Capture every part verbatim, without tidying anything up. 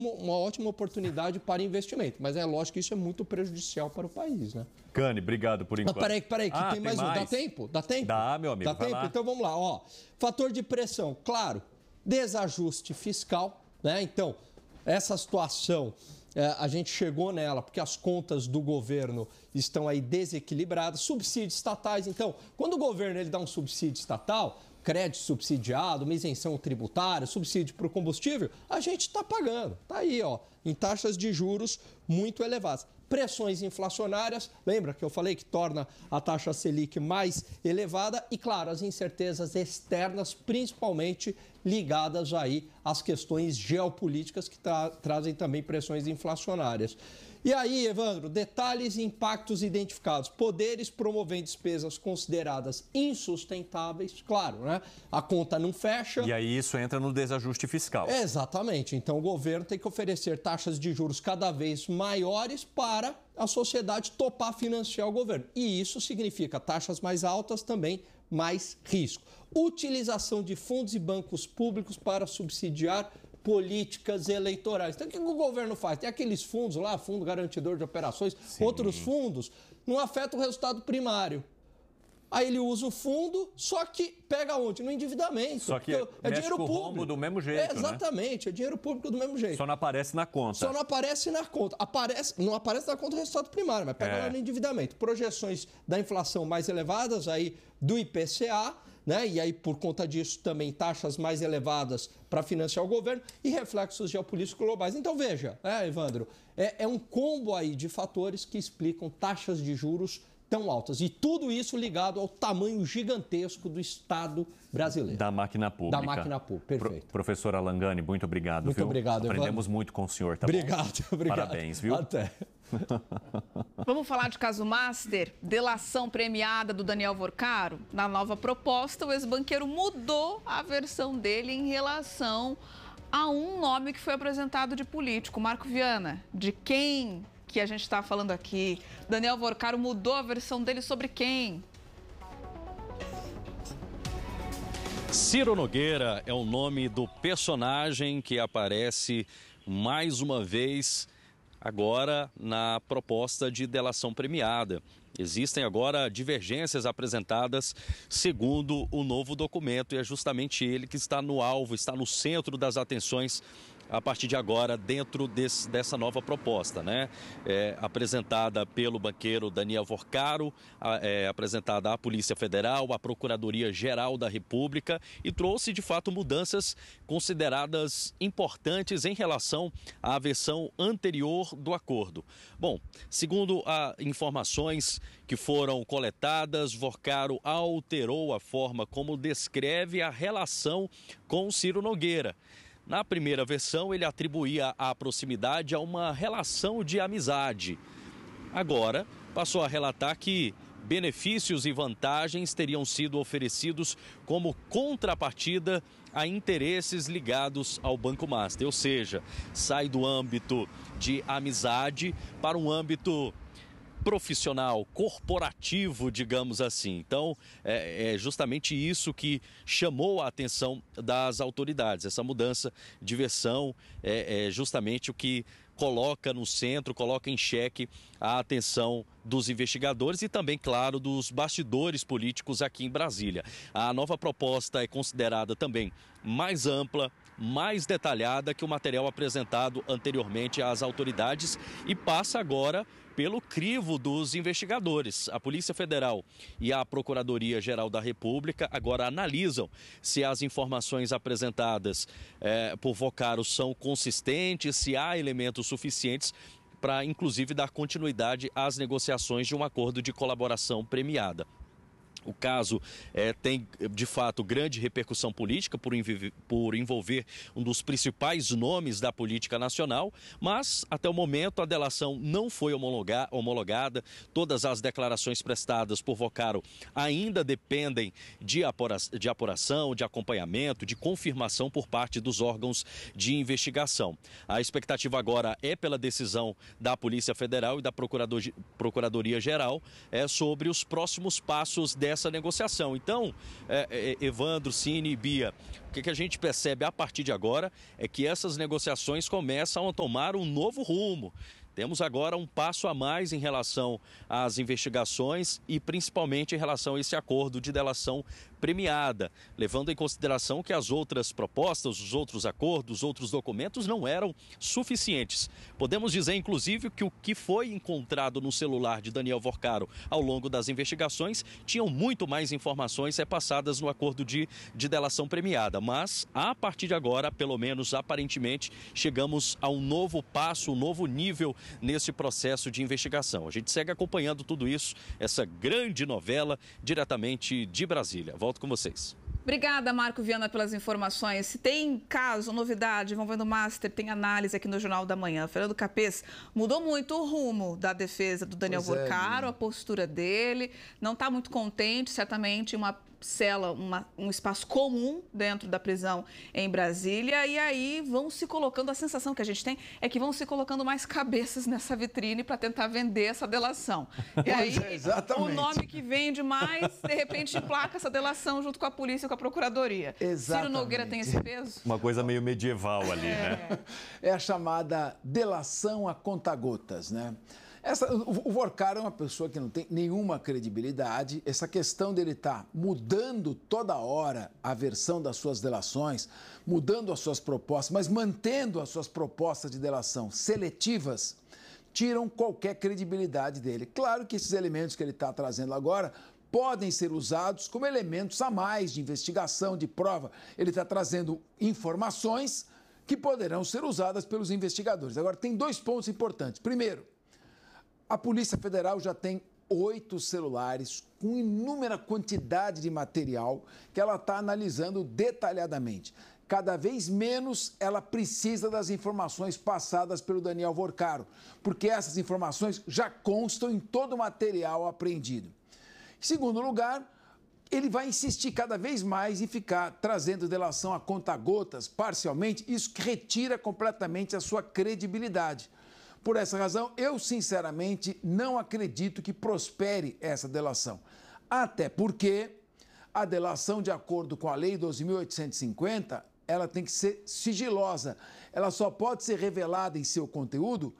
uma ótima oportunidade para investimento, mas é lógico que isso é muito prejudicial para o país, né? Cane, obrigado por enquanto. Mas peraí, peraí, que ah, tem, tem mais, mais um. Dá tempo? Dá tempo? Dá, meu amigo. Dá tempo? Lá. Então vamos lá, ó. Fator de pressão, claro, desajuste fiscal, né? Então, essa situação, é, a gente chegou nela porque as contas do governo estão aí desequilibradas, subsídios estatais. Então, quando o governo ele dá um subsídio estatal, crédito subsidiado, uma isenção tributária, subsídio para o combustível, a gente está pagando. Está aí, ó, em taxas de juros muito elevadas. Pressões inflacionárias, lembra que eu falei que torna a taxa Selic mais elevada e, claro, as incertezas externas, principalmente ligadas aí às questões geopolíticas que tra trazem também pressões inflacionárias. E aí, Evandro, detalhes e impactos identificados. Poderes promovem despesas consideradas insustentáveis, claro, né? A conta não fecha. E aí isso entra no desajuste fiscal. Exatamente. Então o governo tem que oferecer taxas de juros cada vez maiores para a sociedade topar financiar o governo. E isso significa taxas mais altas, também mais risco. Utilização de fundos e bancos públicos para subsidiar políticas eleitorais. Então, o que o governo faz? Tem aqueles fundos lá, Fundo Garantidor de Operações, Sim. outros fundos, não afeta o resultado primário. Aí ele usa o fundo, só que pega onde? No endividamento. Só que é dinheiro com público. O rombo do mesmo jeito, é, Exatamente, né? É dinheiro público do mesmo jeito. Só não aparece na conta. Só não aparece na conta. Aparece, não aparece na conta do resultado primário, mas pega é. lá no endividamento. Projeções da inflação mais elevadas aí do I P C A, né? E aí, por conta disso, também taxas mais elevadas para financiar o governo e reflexos geopolíticos globais. Então, veja, é, Evandro, é, é um combo aí de fatores que explicam taxas de juros tão altas. E tudo isso ligado ao tamanho gigantesco do Estado brasileiro. Da máquina pública. Da máquina pública, perfeito. Pro, professor Alangani, muito obrigado. Muito viu? obrigado, Aprendemos Evandro. muito com o senhor, tá obrigado, bom? Obrigado, Parabéns, viu? Até. Vamos falar de caso Master? Delação premiada do Daniel Vorcaro? Na nova proposta, o ex-banqueiro mudou a versão dele em relação a um nome que foi apresentado de político. Marco Viana, de quem que a gente está falando aqui? Daniel Vorcaro mudou a versão dele sobre quem? Ciro Nogueira é o nome do personagem que aparece mais uma vez agora na proposta de delação premiada. Existem agora divergências apresentadas segundo o novo documento e é justamente ele que está no alvo, está no centro das atenções a partir de agora dentro desse, dessa nova proposta, né? É, apresentada pelo banqueiro Daniel Vorcaro, é, apresentada à Polícia Federal, à Procuradoria-Geral da República e trouxe de fato mudanças consideradas importantes em relação à versão anterior do acordo. Bom, segundo as informações que foram coletadas, Vorcaro alterou a forma como descreve a relação com Ciro Nogueira. Na primeira versão, ele atribuía a proximidade a uma relação de amizade. Agora, passou a relatar que benefícios e vantagens teriam sido oferecidos como contrapartida a interesses ligados ao Banco Master. Ou seja, sai do âmbito de amizade para um âmbito profissional, corporativo, digamos assim. Então, é, é justamente isso que chamou a atenção das autoridades. Essa mudança de versão é, é justamente o que coloca no centro, coloca em xeque a atenção dos investigadores e também, claro, dos bastidores políticos aqui em Brasília. A nova proposta é considerada também mais ampla, mais detalhada que o material apresentado anteriormente às autoridades e passa agora pelo crivo dos investigadores. A Polícia Federal e a Procuradoria-Geral da República agora analisam se as informações apresentadas eh, por Vorcaro são consistentes, se há elementos suficientes para, inclusive, dar continuidade às negociações de um acordo de colaboração premiada. O caso é, tem, de fato, grande repercussão política por, por envolver um dos principais nomes da política nacional, mas, até o momento, a delação não foi homologa, homologada. Todas as declarações prestadas por Vorcaro ainda dependem de, apura, de apuração, de acompanhamento, de confirmação por parte dos órgãos de investigação. A expectativa agora é pela decisão da Polícia Federal e da Procurador, Procuradoria-Geral é, sobre os próximos passos dessa dessa negociação. Então, é, é, Evandro, Cine e Bia, o que, que a gente percebe a partir de agora é que essas negociações começam a tomar um novo rumo. Temos agora um passo a mais em relação às investigações e principalmente em relação a esse acordo de delação premiada, levando em consideração que as outras propostas, os outros acordos, os outros documentos não eram suficientes. Podemos dizer, inclusive, que o que foi encontrado no celular de Daniel Vorcaro ao longo das investigações tinham muito mais informações repassadas no acordo de, de delação premiada. Mas, a partir de agora, pelo menos aparentemente, chegamos a um novo passo, um novo nível nesse processo de investigação. A gente segue acompanhando tudo isso, essa grande novela, diretamente de Brasília. Volto com vocês. Obrigada, Marco Viana, pelas informações. Se tem caso, novidade, envolvendo o Master, tem análise aqui no Jornal da Manhã. Fernando Capês mudou muito o rumo da defesa do Daniel pois Vorcaro, é, a postura dele. Não está muito contente, certamente, uma cela, uma, um espaço comum dentro da prisão em Brasília. E aí vão se colocando, a sensação que a gente tem é que vão se colocando mais cabeças nessa vitrine para tentar vender essa delação. E aí, é, o nome que vende mais, de repente, emplaca essa delação junto com a polícia e com a procuradoria. Exatamente. Ciro Nogueira tem esse peso? Uma coisa meio medieval ali, é. né? É a chamada delação a conta-gotas, né? Essa, o, o Vorcaro é uma pessoa que não tem nenhuma credibilidade. Essa questão dele estar tá mudando toda hora a versão das suas delações, mudando as suas propostas, mas mantendo as suas propostas de delação seletivas, tiram qualquer credibilidade dele. Claro que esses elementos que ele está trazendo agora podem ser usados como elementos a mais de investigação, de prova. Ele está trazendo informações que poderão ser usadas pelos investigadores. Agora, tem dois pontos importantes. Primeiro, a Polícia Federal já tem oito celulares com inúmera quantidade de material que ela está analisando detalhadamente. Cada vez menos ela precisa das informações passadas pelo Daniel Vorcaro, porque essas informações já constam em todo o material apreendido. Em segundo lugar, ele vai insistir cada vez mais em ficar trazendo delação a conta-gotas, parcialmente, isso retira completamente a sua credibilidade. Por essa razão, eu sinceramente não acredito que prospere essa delação. Até porque a delação, de acordo com a Lei doze mil oitocentos e cinquenta, ela tem que ser sigilosa. Ela só pode ser revelada em seu conteúdo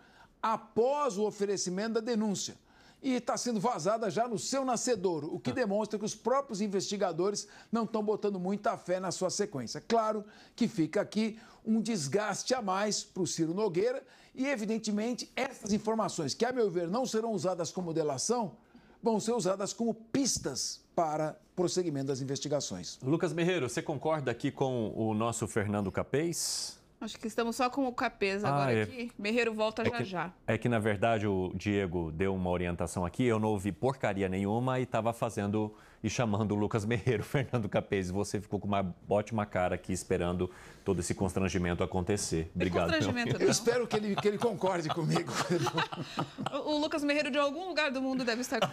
após o oferecimento da denúncia. E está sendo vazada já no seu nascedouro, o que demonstra que os próprios investigadores não estão botando muita fé na sua sequência. Claro que fica aqui um desgaste a mais para o Ciro Nogueira e, evidentemente, essas informações, que, a meu ver, não serão usadas como delação, vão ser usadas como pistas para prosseguimento das investigações. Lucas Merreiro, você concorda aqui com o nosso Fernando Capês? Acho que estamos só com o Capês agora ah, é. aqui. Merreiro volta é já que, já. É que, na verdade, o Diego deu uma orientação aqui, eu não ouvi porcaria nenhuma e estava fazendo e chamando o Lucas Merreiro, Fernando Capês. E você ficou com uma ótima cara aqui esperando todo esse constrangimento acontecer. Obrigado. Constrangimento, eu espero que ele, que ele concorde comigo. o, o Lucas Merreiro, de algum lugar do mundo, deve estar...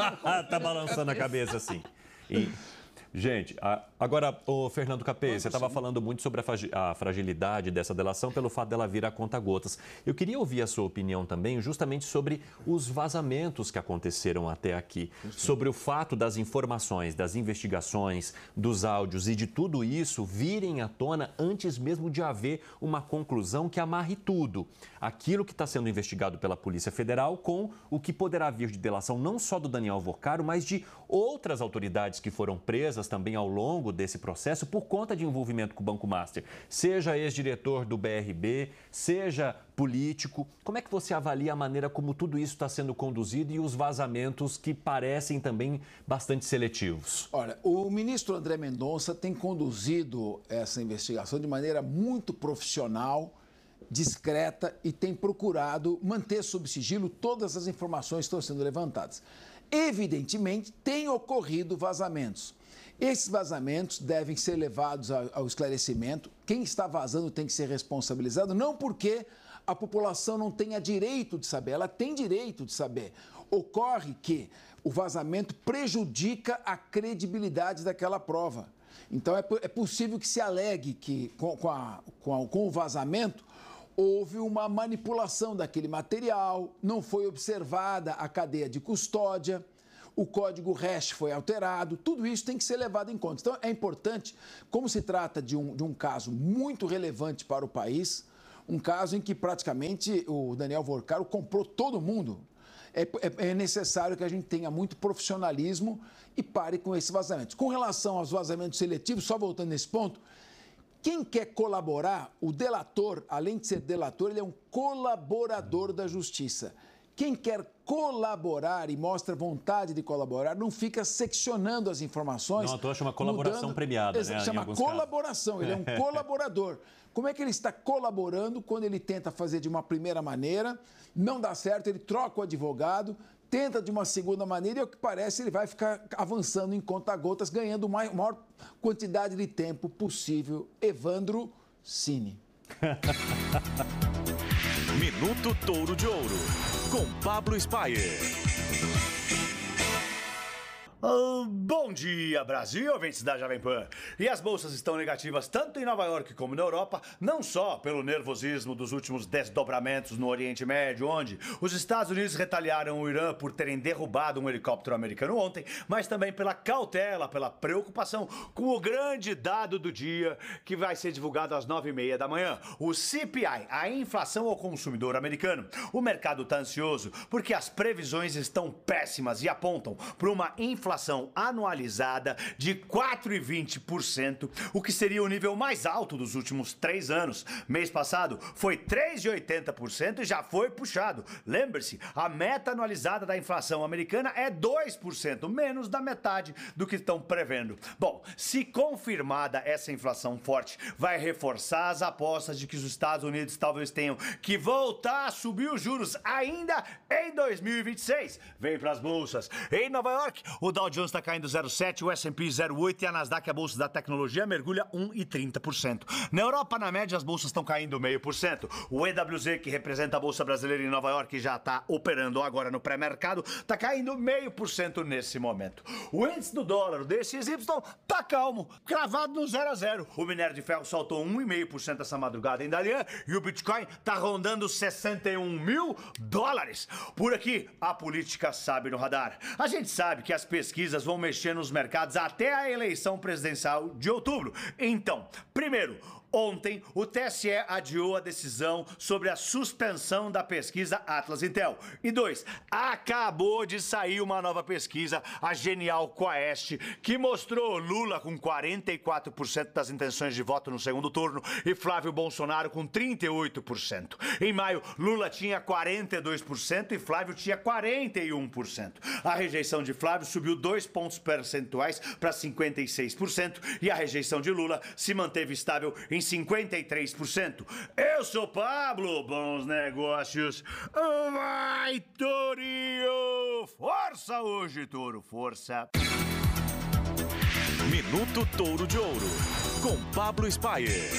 Tá balançando a cabeça assim. E... Gente, agora, o Fernando Capês, você estava falando muito sobre a fragilidade dessa delação pelo fato dela vir a conta-gotas. Eu queria ouvir a sua opinião também justamente sobre os vazamentos que aconteceram até aqui, sobre o fato das informações, das investigações, dos áudios e de tudo isso virem à tona antes mesmo de haver uma conclusão que amarre tudo. Aquilo que está sendo investigado pela Polícia Federal com o que poderá vir de delação não só do Daniel Vorcaro, mas de outras autoridades que foram presas também ao longo desse processo por conta de envolvimento com o Banco Master, seja ex-diretor do B R B, seja político. Como é que você avalia a maneira como tudo isso está sendo conduzido e os vazamentos que parecem também bastante seletivos? Olha, o ministro André Mendonça tem conduzido essa investigação de maneira muito profissional, discreta e tem procurado manter sob sigilo todas as informações que estão sendo levantadas. Evidentemente, tem ocorrido vazamentos. Esses vazamentos devem ser levados ao esclarecimento. Quem está vazando tem que ser responsabilizado, não porque a população não tenha direito de saber, ela tem direito de saber. Ocorre que o vazamento prejudica a credibilidade daquela prova. Então, é, é possível que se alegue que, com, com, a, com, a, com o vazamento, houve uma manipulação daquele material, não foi observada a cadeia de custódia, o código hash foi alterado, tudo isso tem que ser levado em conta. Então é importante, como se trata de um, de um caso muito relevante para o país, um caso em que praticamente o Daniel Vorcaro comprou todo mundo. É, é, é necessário que a gente tenha muito profissionalismo e pare com esses vazamentos. Com relação aos vazamentos seletivos, só voltando nesse ponto, quem quer colaborar, o delator, além de ser delator, ele é um colaborador da justiça. Quem quer colaborar e mostra vontade de colaborar, não fica seccionando as informações. Não, a tua chama colaboração mudando, premiada, né? Chama colaboração, casos. Ele é um colaborador. Como é que ele está colaborando quando ele tenta fazer de uma primeira maneira, não dá certo, ele troca o advogado, tenta de uma segunda maneira e, ao que parece, ele vai ficar avançando em conta-gotas, ganhando a maior quantidade de tempo possível. Evandro Cini. Minuto Touro de Ouro, com Pablo Spyer. Oh, bom dia, Brasil, ouvintes da Jovem Pan. E as bolsas estão negativas tanto em Nova York como na Europa, não só pelo nervosismo dos últimos desdobramentos no Oriente Médio, onde os Estados Unidos retaliaram o Irã por terem derrubado um helicóptero americano ontem, mas também pela cautela, pela preocupação com o grande dado do dia que vai ser divulgado às nove e meia da manhã, o C P I, a inflação ao consumidor americano. O mercado está ansioso porque as previsões estão péssimas e apontam para uma inflação inflação anualizada de quatro vírgula vinte por cento, o que seria o nível mais alto dos últimos três anos. Mês passado foi três vírgula oitenta por cento e já foi puxado. Lembre-se, a meta anualizada da inflação americana é dois por cento, menos da metade do que estão prevendo. Bom, se confirmada essa inflação forte, vai reforçar as apostas de que os Estados Unidos talvez tenham que voltar a subir os juros ainda em dois mil e vinte e seis. Vem para as bolsas. Em Nova York, o Dow Jones está caindo zero vírgula sete, o S and P zero vírgula oito e a Nasdaq, a bolsa da tecnologia, mergulha um vírgula trinta por cento. Na Europa, na média, as bolsas estão caindo zero vírgula cinco por cento. O E W Z, que representa a bolsa brasileira em Nova York e já está operando agora no pré-mercado, está caindo zero vírgula cinco por cento nesse momento. O índice do dólar, o D X Y, está calmo, cravado no zero a zero. O minério de ferro saltou um vírgula cinco por cento essa madrugada em Dalian e o Bitcoin está rondando sessenta e um mil dólares. Por aqui, a política sabe no radar. A gente sabe que as pesquisas vão mexer nos mercados até a eleição presidencial de outubro. Então, primeiro, ontem o T S E adiou a decisão sobre a suspensão da pesquisa Atlas Intel. E dois, acabou de sair uma nova pesquisa, a Genial Quaest, que mostrou Lula com quarenta e quatro por cento das intenções de voto no segundo turno e Flávio Bolsonaro com trinta e oito por cento. Em maio, Lula tinha quarenta e dois por cento e Flávio tinha quarenta e um por cento. A rejeição de Flávio subiu dois pontos percentuais para cinquenta e seis por cento e a rejeição de Lula se manteve estável em cinquenta e três por cento. Eu sou Pablo, bons negócios. Vai, Torinho! Força hoje, Touro, força. Minuto Touro de Ouro, com Pablo Spyer.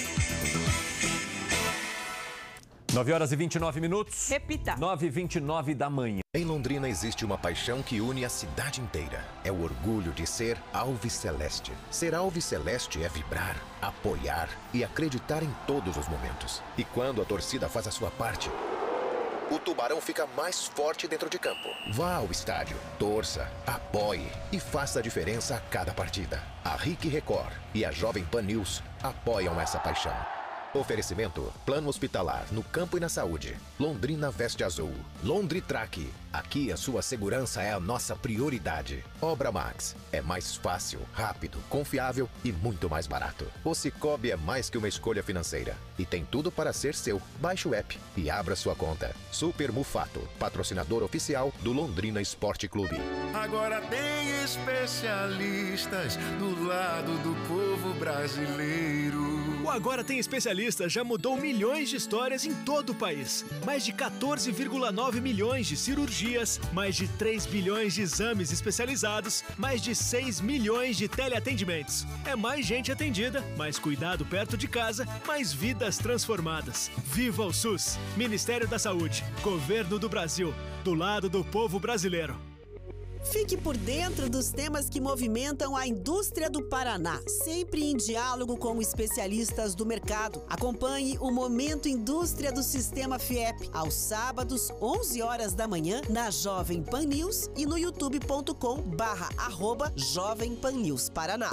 nove horas e vinte e nove minutos. Repita. nove e vinte e nove da manhã. Em Londrina existe uma paixão que une a cidade inteira. É o orgulho de ser Alviceleste. Ser Alviceleste é vibrar, apoiar e acreditar em todos os momentos. E quando a torcida faz a sua parte, o Tubarão fica mais forte dentro de campo. Vá ao estádio, torça, apoie e faça a diferença a cada partida. A R I C Record e a Jovem Pan News apoiam essa paixão. Oferecimento: Plano Hospitalar no Campo e na Saúde. Londrina Veste Azul. Londritrack. Aqui a sua segurança é a nossa prioridade. Obra Max. É mais fácil, rápido, confiável e muito mais barato. O Cicobi é mais que uma escolha financeira e tem tudo para ser seu. Baixe o app e abra sua conta. Super Mufato, patrocinador oficial do Londrina Esporte Clube. Agora tem especialistas do lado do povo brasileiro. O Agora Tem Especialistas já mudou milhões de histórias em todo o país. Mais de quatorze vírgula nove milhões de cirurgias, mais de três bilhões de exames especializados, mais de seis milhões de teleatendimentos. É mais gente atendida, mais cuidado perto de casa, mais vidas transformadas. Viva o SUS! Ministério da Saúde, Governo do Brasil, do lado do povo brasileiro. Fique por dentro dos temas que movimentam a indústria do Paraná, sempre em diálogo com especialistas do mercado. Acompanhe o Momento Indústria do Sistema Fiep, aos sábados, onze horas da manhã, na Jovem Pan News e no youtube ponto com barra arroba Jovem Pan News Paraná.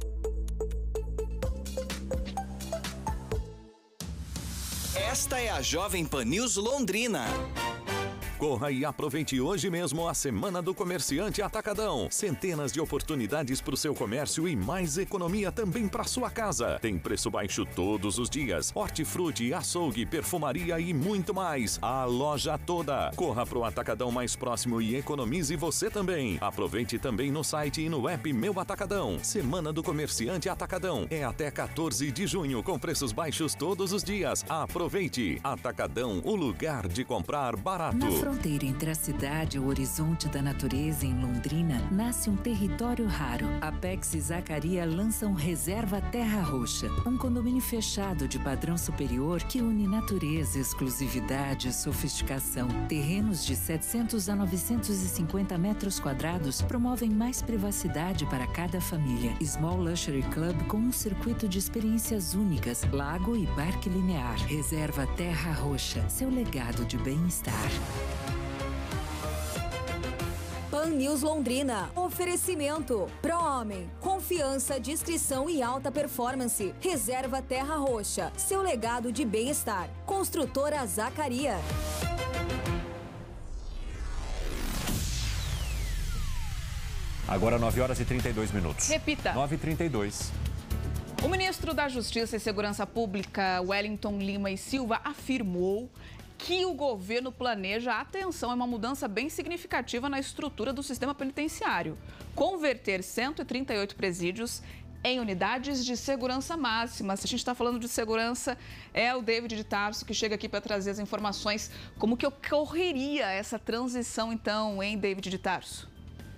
Esta é a Jovem Pan News Londrina. Corra e aproveite hoje mesmo a Semana do Comerciante Atacadão. Centenas de oportunidades para o seu comércio e mais economia também para sua casa. Tem preço baixo todos os dias. Hortifruti, açougue, perfumaria e muito mais. A loja toda. Corra para o Atacadão mais próximo e economize você também. Aproveite também no site e no app Meu Atacadão. Semana do Comerciante Atacadão. É até quatorze de junho com preços baixos todos os dias. Aproveite. Atacadão, o lugar de comprar barato. Na fronteira entre a cidade e o horizonte da natureza em Londrina, nasce um território raro. Apex e Zacaria lançam Reserva Terra Roxa, um condomínio fechado de padrão superior que une natureza, exclusividade e sofisticação. Terrenos de setecentos a novecentos e cinquenta metros quadrados promovem mais privacidade para cada família. Small Luxury Club com um circuito de experiências únicas, lago e parque linear. Reserva Terra Roxa, seu legado de bem-estar. Pan News Londrina. Oferecimento. ProHomem. Confiança, discrição e alta performance. Reserva Terra Roxa. Seu legado de bem-estar. Construtora Zacaria. Agora nove horas e trinta e dois minutos. Repita. nove e trinta e dois. O ministro da Justiça e Segurança Pública, Wellington Lima e Silva, afirmou que o governo planeja, atenção, é uma mudança bem significativa na estrutura do sistema penitenciário. Converter cento e trinta e oito presídios em unidades de segurança máxima. Se a gente está falando de segurança, é o David de Tarso que chega aqui para trazer as informações. Como que ocorreria essa transição, então, em David de Tarso?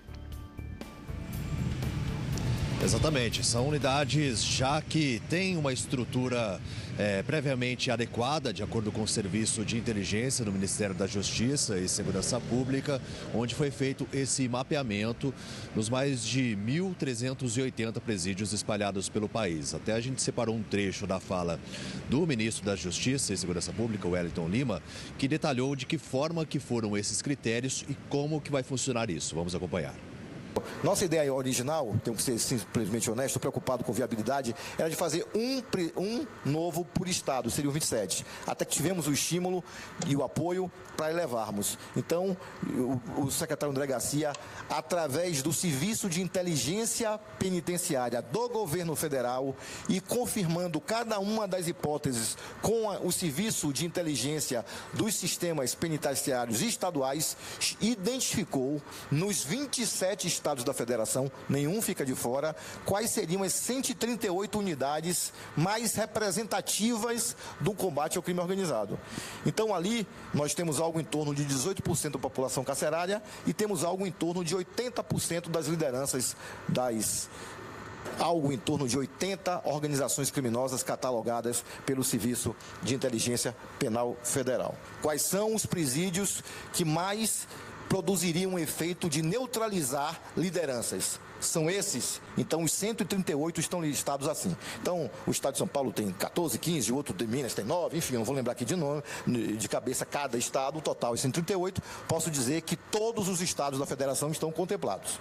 Exatamente, são unidades já que têm uma estrutura é, previamente adequada, de acordo com o Serviço de Inteligência do Ministério da Justiça e Segurança Pública, onde foi feito esse mapeamento nos mais de mil trezentos e oitenta presídios espalhados pelo país. Até a gente separou um trecho da fala do ministro da Justiça e Segurança Pública, Wellington Lima, que detalhou de que forma que foram esses critérios e como que vai funcionar isso. Vamos acompanhar. Nossa ideia original, tenho que ser simplesmente honesto, preocupado com viabilidade, era de fazer um, um novo por estado, seria o vinte e sete. Até que tivemos o estímulo e o apoio para elevarmos. Então, o, o secretário André Garcia, através do Serviço de Inteligência Penitenciária do Governo Federal e confirmando cada uma das hipóteses com a, o Serviço de Inteligência dos Sistemas Penitenciários Estaduais, identificou nos vinte e sete estados estados da federação, nenhum fica de fora, quais seriam as cento e trinta e oito unidades mais representativas do combate ao crime organizado. Então ali nós temos algo em torno de dezoito por cento da população carcerária e temos algo em torno de oitenta por cento das lideranças das algo em torno de oitenta organizações criminosas catalogadas pelo Serviço de Inteligência Penal Federal. Quais são os presídios que mais produziriam um efeito de neutralizar lideranças? São esses. Então, os cento e trinta e oito estão listados assim. Então, o estado de São Paulo tem quatorze, quinze, o outro de Minas tem nove, enfim, eu não vou lembrar aqui de nome, de cabeça cada estado, o total é cento e trinta e oito. Posso dizer que todos os estados da federação estão contemplados.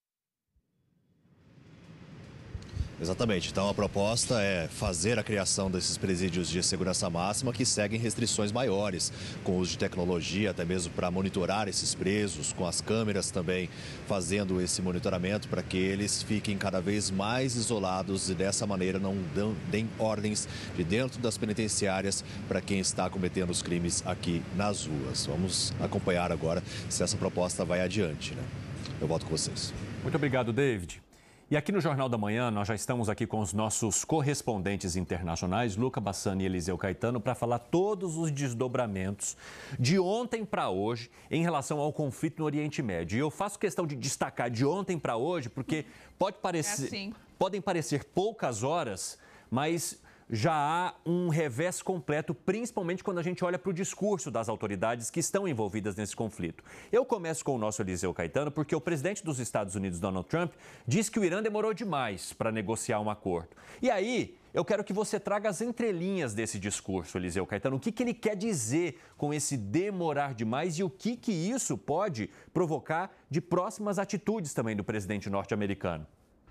Exatamente. Então, a proposta é fazer a criação desses presídios de segurança máxima que seguem restrições maiores, com uso de tecnologia, até mesmo para monitorar esses presos, com as câmeras também fazendo esse monitoramento para que eles fiquem cada vez mais isolados e dessa maneira não dão, deem ordens de dentro das penitenciárias para quem está cometendo os crimes aqui nas ruas. Vamos acompanhar agora se essa proposta vai adiante, né? Eu volto com vocês. Muito obrigado, David. E aqui no Jornal da Manhã, nós já estamos aqui com os nossos correspondentes internacionais, Luca Bassani e Eliseu Caetano, para falar todos os desdobramentos de ontem para hoje em relação ao conflito no Oriente Médio. E eu faço questão de destacar de ontem para hoje, porque pode parecer, é assim. podem parecer poucas horas, mas já há um revés completo, principalmente quando a gente olha para o discurso das autoridades que estão envolvidas nesse conflito. Eu começo com o nosso Eliseu Caetano, porque o presidente dos Estados Unidos, Donald Trump, disse que o Irã demorou demais para negociar um acordo. E aí, eu quero que você traga as entrelinhas desse discurso, Eliseu Caetano. O que, que ele quer dizer com esse demorar demais e o que, que isso pode provocar de próximas atitudes também do presidente norte-americano?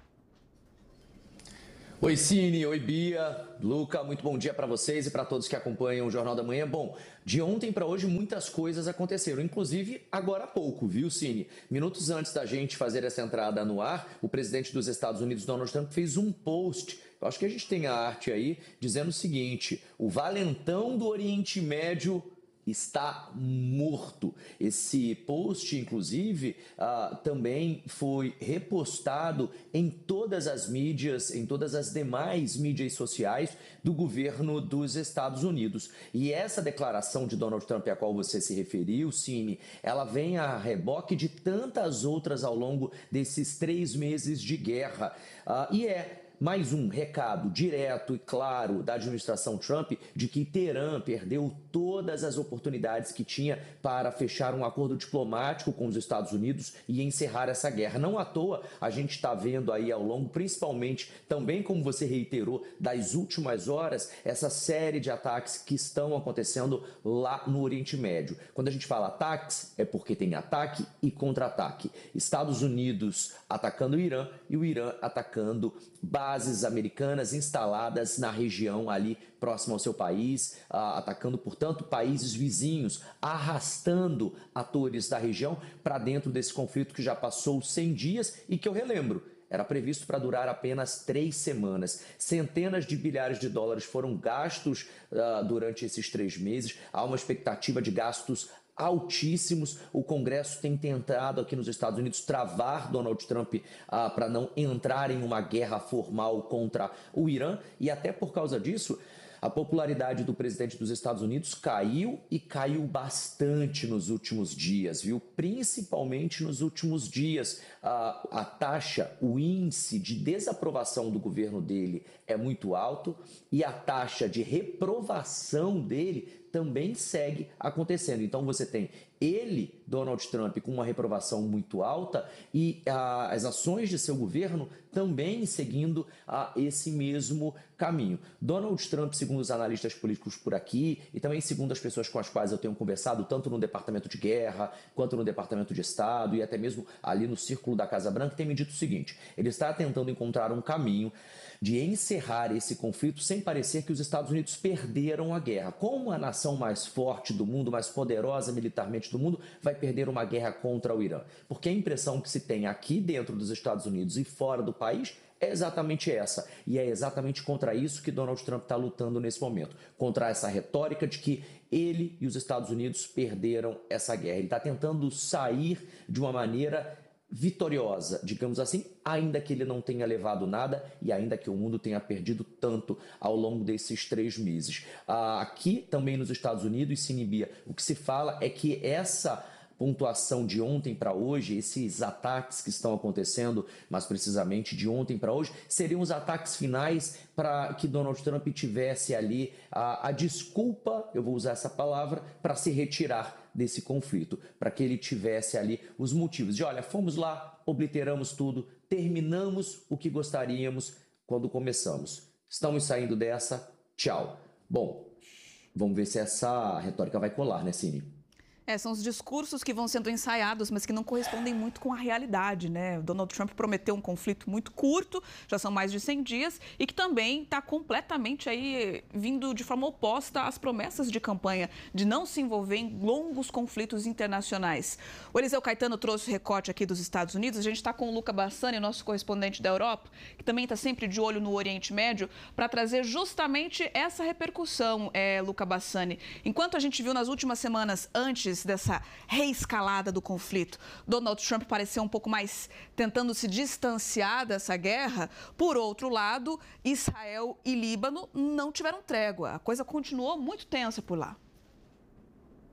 Oi, Cine, oi, Bia, Luca, muito bom dia para vocês e para todos que acompanham o Jornal da Manhã. Bom, de ontem para hoje muitas coisas aconteceram, inclusive agora há pouco, viu, Cine? Minutos antes da gente fazer essa entrada no ar, o presidente dos Estados Unidos, Donald Trump, fez um post. Eu acho que a gente tem a arte aí dizendo o seguinte: o valentão do Oriente Médio está morto. Esse post, inclusive, uh, também foi repostado em todas as mídias, em todas as demais mídias sociais do governo dos Estados Unidos. E essa declaração de Donald Trump, a qual você se referiu, Cine, ela vem a reboque de tantas outras ao longo desses três meses de guerra. Uh, e é mais um recado direto e claro da administração Trump de que Teherã perdeu todas as oportunidades que tinha para fechar um acordo diplomático com os Estados Unidos e encerrar essa guerra. Não à toa, a gente está vendo aí ao longo, principalmente, também como você reiterou, das últimas horas, essa série de ataques que estão acontecendo lá no Oriente Médio. Quando a gente fala ataques, é porque tem ataque e contra-ataque. Estados Unidos atacando o Irã e o Irã atacando bases americanas instaladas na região ali próxima ao seu país, uh, atacando, portanto, países vizinhos, arrastando atores da região para dentro desse conflito que já passou cem dias e que eu relembro, era previsto para durar apenas três semanas. Centenas de bilhares de dólares foram gastos uh, durante esses três meses. Há uma expectativa de gastos altíssimos. O Congresso tem tentado aqui nos Estados Unidos travar Donald Trump ah, para não entrar em uma guerra formal contra o Irã e até por causa disso a popularidade do presidente dos Estados Unidos caiu e caiu bastante nos últimos dias, viu? Principalmente nos últimos dias. A, a taxa, o índice de desaprovação do governo dele é muito alto e a taxa de reprovação dele também segue acontecendo. Então você tem ele, Donald Trump, com uma reprovação muito alta e ah, as ações de seu governo também seguindo ah, esse mesmo caminho. Donald Trump, segundo os analistas políticos por aqui e também segundo as pessoas com as quais eu tenho conversado, tanto no Departamento de Guerra quanto no Departamento de Estado e até mesmo ali no círculo da Casa Branca, tem me dito o seguinte: ele está tentando encontrar um caminho de encerrar esse conflito sem parecer que os Estados Unidos perderam a guerra. Como a nação mais forte do mundo, mais poderosa militarmente do mundo, vai perder uma guerra contra o Irã? Porque a impressão que se tem aqui dentro dos Estados Unidos e fora do país é exatamente essa. E é exatamente contra isso que Donald Trump está lutando nesse momento. Contra essa retórica de que ele e os Estados Unidos perderam essa guerra. Ele está tentando sair de uma maneira vitoriosa, digamos assim, ainda que ele não tenha levado nada e ainda que o mundo tenha perdido tanto ao longo desses três meses. Aqui também nos Estados Unidos, Sinibia, o que se fala é que essa pontuação de ontem para hoje, esses ataques que estão acontecendo, mais precisamente de ontem para hoje, seriam os ataques finais para que Donald Trump tivesse ali a, a desculpa, eu vou usar essa palavra, para se retirar desse conflito, para que ele tivesse ali os motivos de, olha, fomos lá, obliteramos tudo, terminamos o que gostaríamos quando começamos. Estamos saindo dessa, tchau. Bom, vamos ver se essa retórica vai colar, né, Cine? É, são os discursos que vão sendo ensaiados, mas que não correspondem muito com a realidade, né? Donald Trump prometeu um conflito muito curto, já são mais de cem dias, e que também está completamente aí vindo de forma oposta às promessas de campanha de não se envolver em longos conflitos internacionais. O Eliseu Caetano trouxe o recorte aqui dos Estados Unidos. A gente está com o Luca Bassani, nosso correspondente da Europa, que também está sempre de olho no Oriente Médio, para trazer justamente essa repercussão, é, Luca Bassani. Enquanto a gente viu nas últimas semanas, antes dessa reescalada do conflito, Donald Trump pareceu um pouco mais tentando se distanciar dessa guerra. Por outro lado, Israel e Líbano não tiveram trégua. A coisa continuou muito tensa por lá.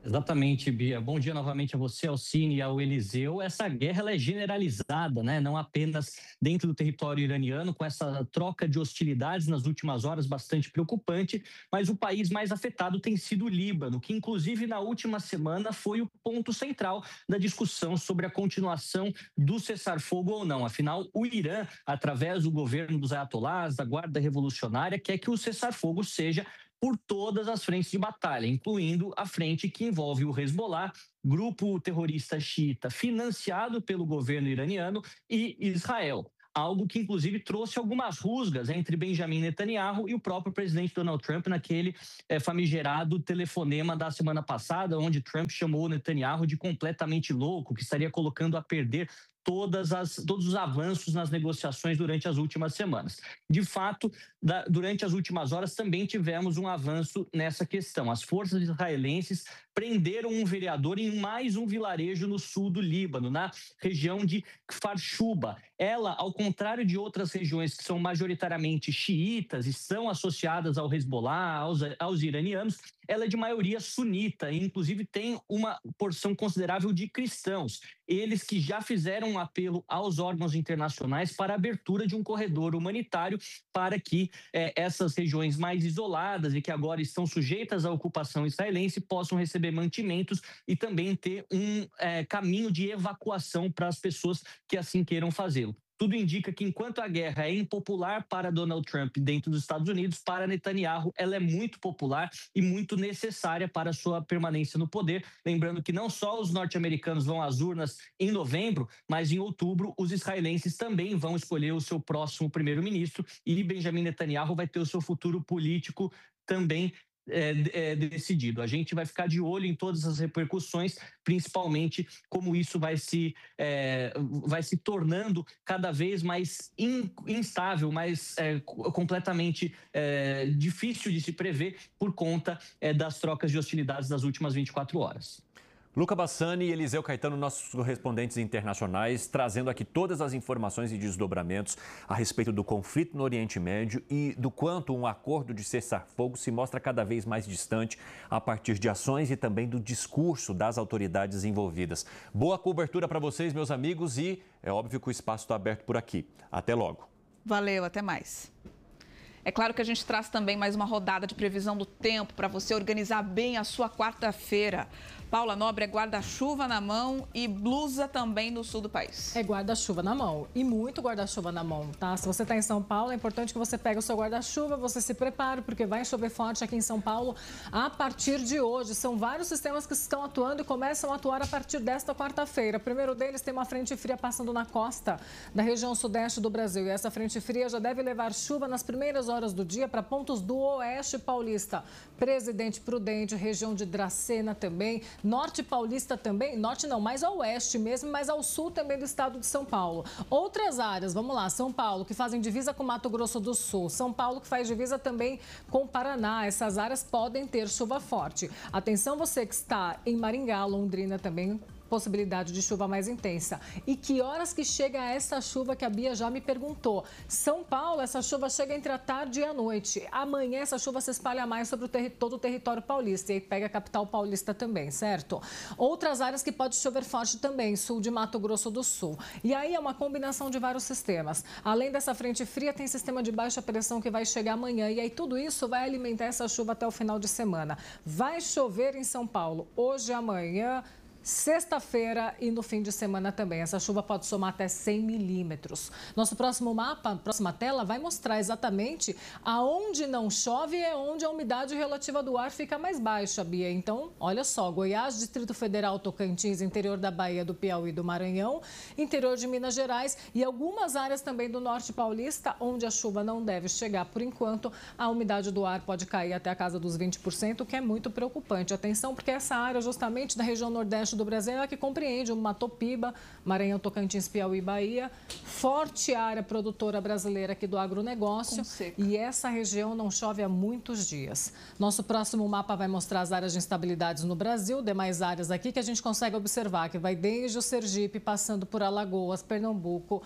Exatamente, Bia. Bom dia novamente a você, ao Cine e ao Eliseu. Essa guerra ela é generalizada, né? Não apenas dentro do território iraniano, com essa troca de hostilidades nas últimas horas bastante preocupante, mas o país mais afetado tem sido o Líbano, que inclusive na última semana foi o ponto central da discussão sobre a continuação do cessar-fogo ou não. Afinal, o Irã, através do governo dos ayatolás, da Guarda Revolucionária, quer que o cessar-fogo seja por todas as frentes de batalha, incluindo a frente que envolve o Hezbollah, grupo terrorista xiita financiado pelo governo iraniano, e Israel. Algo que, inclusive, trouxe algumas rusgas entre Benjamin Netanyahu e o próprio presidente Donald Trump naquele é, famigerado telefonema da semana passada, onde Trump chamou Netanyahu de completamente louco, que estaria colocando a perder Todas as, todos os avanços nas negociações durante as últimas semanas. De fato, da, durante as últimas horas também tivemos um avanço nessa questão. As forças israelenses prenderam um vereador em mais um vilarejo no sul do Líbano, na região de Kfar Shuba. Ela, ao contrário de outras regiões que são majoritariamente xiitas e são associadas ao Hezbollah, aos, aos iranianos, ela é de maioria sunita e, inclusive, tem uma porção considerável de cristãos. Eles que já fizeram um apelo aos órgãos internacionais para a abertura de um corredor humanitário para que eh, essas regiões mais isoladas e que agora estão sujeitas à ocupação israelense possam receber mantimentos e também ter um eh, caminho de evacuação para as pessoas que assim queiram fazê-lo. Tudo indica que, enquanto a guerra é impopular para Donald Trump dentro dos Estados Unidos, para Netanyahu ela é muito popular e muito necessária para a sua permanência no poder. Lembrando que não só os norte-americanos vão às urnas em novembro, mas em outubro os israelenses também vão escolher o seu próximo primeiro-ministro e Benjamin Netanyahu vai ter o seu futuro político também É, é, decidido. A gente vai ficar de olho em todas as repercussões, principalmente como isso vai se, é, vai se tornando cada vez mais in, instável, mais é, completamente é, difícil de se prever por conta é, das trocas de hostilidades das últimas vinte e quatro horas. Luca Bassani e Eliseu Caetano, nossos correspondentes internacionais, trazendo aqui todas as informações e desdobramentos a respeito do conflito no Oriente Médio e do quanto um acordo de cessar-fogo se mostra cada vez mais distante a partir de ações e também do discurso das autoridades envolvidas. Boa cobertura para vocês, meus amigos, e é óbvio que o espaço está aberto por aqui. Até logo. Valeu, até mais. É claro que a gente traz também mais uma rodada de previsão do tempo para você organizar bem a sua quarta-feira. Paula Nobre, é guarda-chuva na mão e blusa também no sul do país. É guarda-chuva na mão e muito guarda-chuva na mão, tá? Se você está em São Paulo, é importante que você pegue o seu guarda-chuva, você se prepare, porque vai chover forte aqui em São Paulo a partir de hoje. São vários sistemas que estão atuando e começam a atuar a partir desta quarta-feira. O primeiro deles tem uma frente fria passando na costa da região sudeste do Brasil. E essa frente fria já deve levar chuva nas primeiras horas do dia para pontos do oeste paulista. Presidente Prudente, região de Dracena também. Norte paulista também, norte não, mais ao oeste mesmo, mas ao sul também do estado de São Paulo. Outras áreas, vamos lá, São Paulo, que fazem divisa com Mato Grosso do Sul, São Paulo, que faz divisa também com o Paraná. Essas áreas podem ter chuva forte. Atenção você que está em Maringá, Londrina também, possibilidade de chuva mais intensa. E que horas que chega essa chuva que a Bia já me perguntou? São Paulo, essa chuva chega entre a tarde e a noite. Amanhã essa chuva se espalha mais sobre o terri- todo o território paulista e aí pega a capital paulista também, certo? Outras áreas que pode chover forte também, sul de Mato Grosso do Sul. E aí é uma combinação de vários sistemas. Além dessa frente fria, tem sistema de baixa pressão que vai chegar amanhã e aí tudo isso vai alimentar essa chuva até o final de semana. Vai chover em São Paulo hoje e amanhã, sexta-feira e no fim de semana também. Essa chuva pode somar até cem milímetros. Nosso próximo mapa, próxima tela, vai mostrar exatamente aonde não chove é onde a umidade relativa do ar fica mais baixa, Bia. Então, olha só, Goiás, Distrito Federal, Tocantins, interior da Bahia, do Piauí e do Maranhão, interior de Minas Gerais e algumas áreas também do norte paulista, onde a chuva não deve chegar por enquanto. A umidade do ar pode cair até a casa dos vinte por cento, o que é muito preocupante. Atenção, porque essa área justamente da região nordeste do Brasil é a que compreende o Matopiba, Maranhão, Tocantins, Piauí e Bahia. Forte área produtora brasileira aqui do agronegócio. E essa região não chove há muitos dias. Nosso próximo mapa vai mostrar as áreas de instabilidades no Brasil, demais áreas aqui que a gente consegue observar, que vai desde o Sergipe, passando por Alagoas, Pernambuco,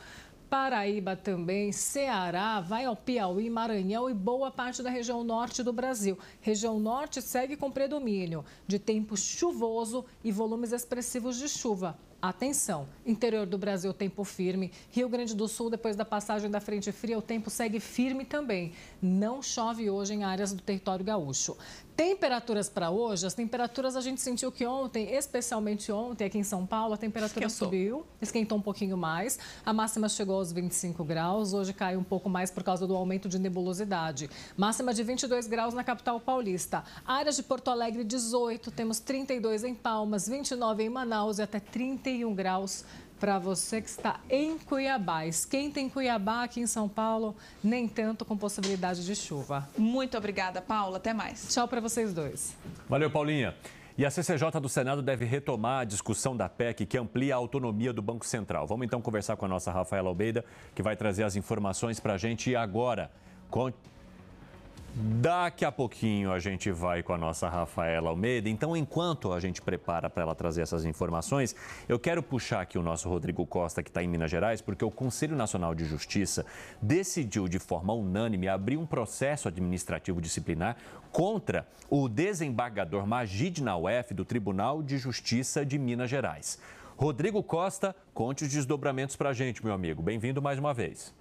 Paraíba também, Ceará, vai ao Piauí, Maranhão e boa parte da região norte do Brasil. Região norte segue com predomínio de tempo chuvoso e volumes expressivos de chuva. Atenção, interior do Brasil, tempo firme. Rio Grande do Sul, depois da passagem da frente fria, o tempo segue firme também. Não chove hoje em áreas do território gaúcho. Temperaturas para hoje, as temperaturas a gente sentiu que ontem, especialmente ontem aqui em São Paulo, a temperatura esquentou. subiu, esquentou um pouquinho mais. A máxima chegou aos vinte e cinco graus, hoje cai um pouco mais por causa do aumento de nebulosidade. Máxima de vinte e dois graus na capital paulista. Áreas de Porto Alegre, dezoito, temos trinta e dois em Palmas, vinte e nove em Manaus e até trinta e um graus para você que está em Cuiabá. Esquenta em Cuiabá, aqui em São Paulo, nem tanto, com possibilidade de chuva. Muito obrigada, Paula. Até mais. Tchau para vocês dois. Valeu, Paulinha. E a C C J do Senado deve retomar a discussão da P E C que amplia a autonomia do Banco Central. Vamos então conversar com a nossa Rafaela Almeida, que vai trazer as informações para a gente agora. Com... Daqui a pouquinho a gente vai com a nossa Rafaela Almeida. Então, enquanto a gente prepara para ela trazer essas informações, eu quero puxar aqui o nosso Rodrigo Costa, que está em Minas Gerais, porque o Conselho Nacional de Justiça decidiu de forma unânime abrir um processo administrativo disciplinar contra o desembargador Magid Nauef do Tribunal de Justiça de Minas Gerais. Rodrigo Costa, conte os desdobramentos para a gente, meu amigo. Bem-vindo mais uma vez.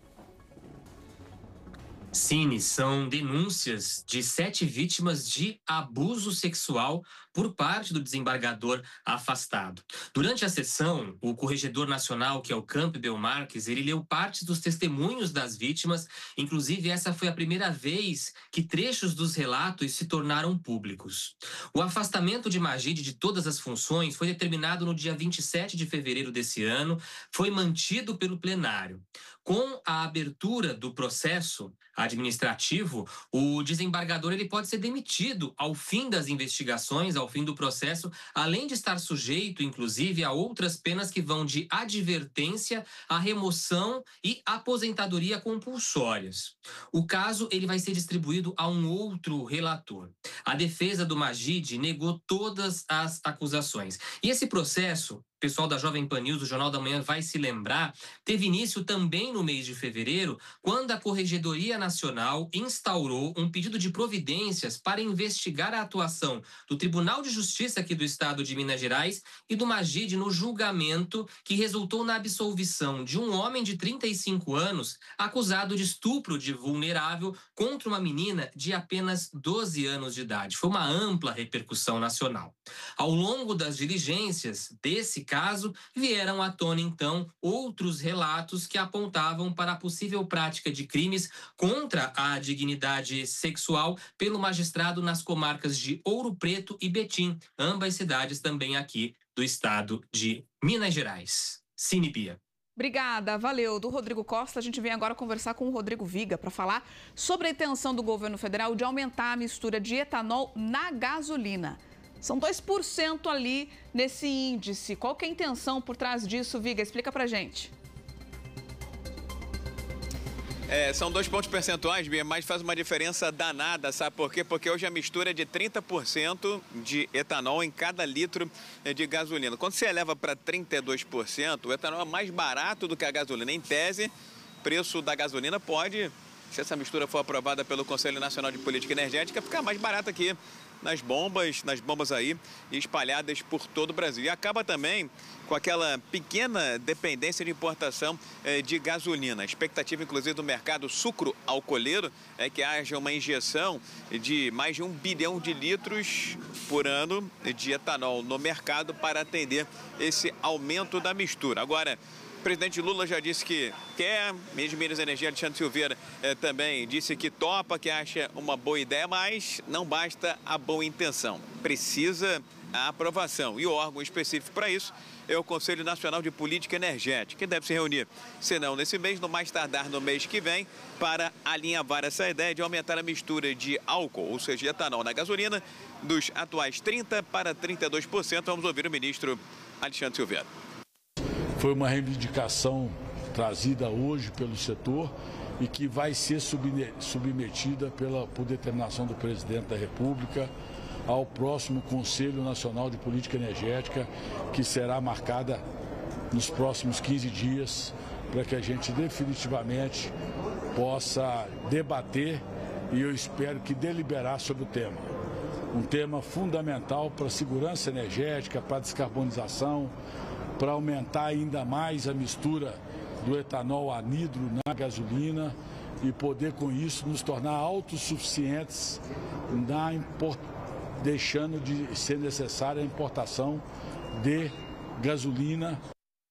Cine, são denúncias de sete vítimas de abuso sexual por parte do desembargador afastado. Durante a sessão, o corregedor nacional, que é o Campbell Marques, ele leu partes dos testemunhos das vítimas. Inclusive, essa foi a primeira vez que trechos dos relatos se tornaram públicos. O afastamento de Magid de todas as funções foi determinado no dia vinte e sete de fevereiro desse ano, foi mantido pelo plenário. Com a abertura do processo administrativo, o desembargador ele pode ser demitido ao fim das investigações, ao fim do processo, além de estar sujeito, inclusive, a outras penas que vão de advertência à remoção e aposentadoria compulsórias. O caso ele vai ser distribuído a um outro relator. A defesa do Magid negou todas as acusações. E esse processo, o pessoal da Jovem Pan News, do Jornal da Manhã, vai se lembrar, teve início também no mês de fevereiro, quando a Corregedoria Nacional instaurou um pedido de providências para investigar a atuação do Tribunal de Justiça aqui do Estado de Minas Gerais e do Magid no julgamento que resultou na absolvição de um homem de trinta e cinco anos acusado de estupro de vulnerável contra uma menina de apenas doze anos de idade. Foi uma ampla repercussão nacional. Ao longo das diligências desse caso, vieram à tona, então, outros relatos que apontavam para a possível prática de crimes contra a dignidade sexual pelo magistrado nas comarcas de Ouro Preto e Betim, ambas cidades também aqui do estado de Minas Gerais. Cine Bia. Obrigada, valeu. Do Rodrigo Costa, a gente vem agora conversar com o Rodrigo Viga para falar sobre a intenção do governo federal de aumentar a mistura de etanol na gasolina. São dois por cento ali nesse índice. Qual que é a intenção por trás disso, Viga? Explica pra gente. É, são dois pontos percentuais, Bia, mas faz uma diferença danada, sabe por quê? Porque hoje a mistura é de trinta por cento de etanol em cada litro de gasolina. Quando você eleva para trinta e dois por cento, o etanol é mais barato do que a gasolina. Em tese, o preço da gasolina pode, se essa mistura for aprovada pelo Conselho Nacional de Política Energética, ficar mais barato aqui nas bombas, nas bombas aí espalhadas por todo o Brasil. E acaba também com aquela pequena dependência de importação eh, de gasolina. A expectativa, inclusive, do mercado sucro-alcooleiro é que haja uma injeção de mais de um bilhão de litros por ano de etanol no mercado para atender esse aumento da mistura. Agora, o presidente Lula já disse que quer, o ministro de Minas e Energia, Alexandre Silveira, eh, também disse que topa, que acha uma boa ideia, mas não basta a boa intenção, precisa a aprovação. E o órgão específico para isso é o Conselho Nacional de Política Energética, que deve se reunir, se não nesse mês, no mais tardar no mês que vem, para alinhavar essa ideia de aumentar a mistura de álcool, ou seja, de etanol na gasolina, dos atuais trinta por cento para trinta e dois por cento. Vamos ouvir o ministro Alexandre Silveira. Foi uma reivindicação trazida hoje pelo setor e que vai ser submetida pela, por determinação do presidente da República ao próximo Conselho Nacional de Política Energética, que será marcada nos próximos quinze dias para que a gente definitivamente possa debater e eu espero que deliberar sobre o tema. Um tema fundamental para a segurança energética, para a descarbonização, para aumentar ainda mais a mistura do etanol anidro na gasolina e poder com isso nos tornar autossuficientes, na import... deixando de ser necessária a importação de gasolina.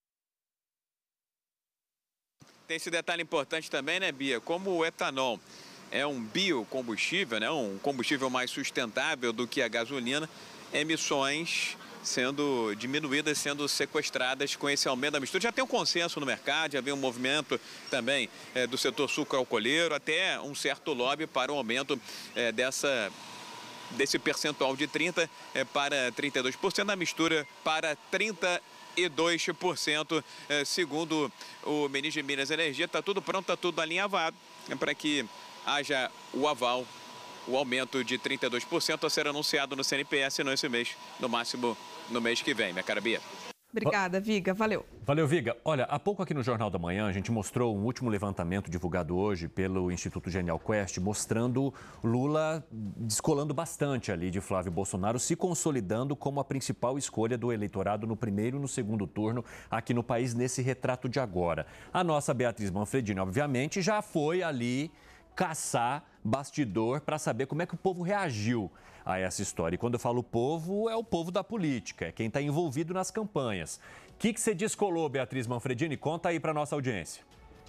Tem esse detalhe importante também, né, Bia? Como o etanol é um biocombustível, né, um combustível mais sustentável do que a gasolina, emissões sendo diminuídas, sendo sequestradas com esse aumento da mistura. Já tem um consenso no mercado, já vem um movimento também é, do setor sucroalcooleiro, até um certo lobby para o aumento é, dessa, desse percentual de trinta por cento é, para trinta e dois por cento, da mistura para trinta por cento e dois por cento, segundo o ministro de Minas e Energia. Está tudo pronto, está tudo alinhavado para que haja o aval, o aumento de trinta e dois por cento a ser anunciado no C N P S não esse mês, no máximo no mês que vem, minha cara Bia. Obrigada, Viga. Valeu. Valeu, Viga. Olha, há pouco aqui no Jornal da Manhã, a gente mostrou um último levantamento divulgado hoje pelo Instituto Genial Quest, mostrando Lula descolando bastante ali de Flávio Bolsonaro, se consolidando como a principal escolha do eleitorado no primeiro e no segundo turno aqui no país, nesse retrato de agora. A nossa Beatriz Manfredini, obviamente, já foi ali caçar bastidor para saber como é que o povo reagiu a essa história. E quando eu falo povo, é o povo da política, é quem está envolvido nas campanhas. O que, que você descolou, Beatriz Manfredini? Conta aí para nossa audiência.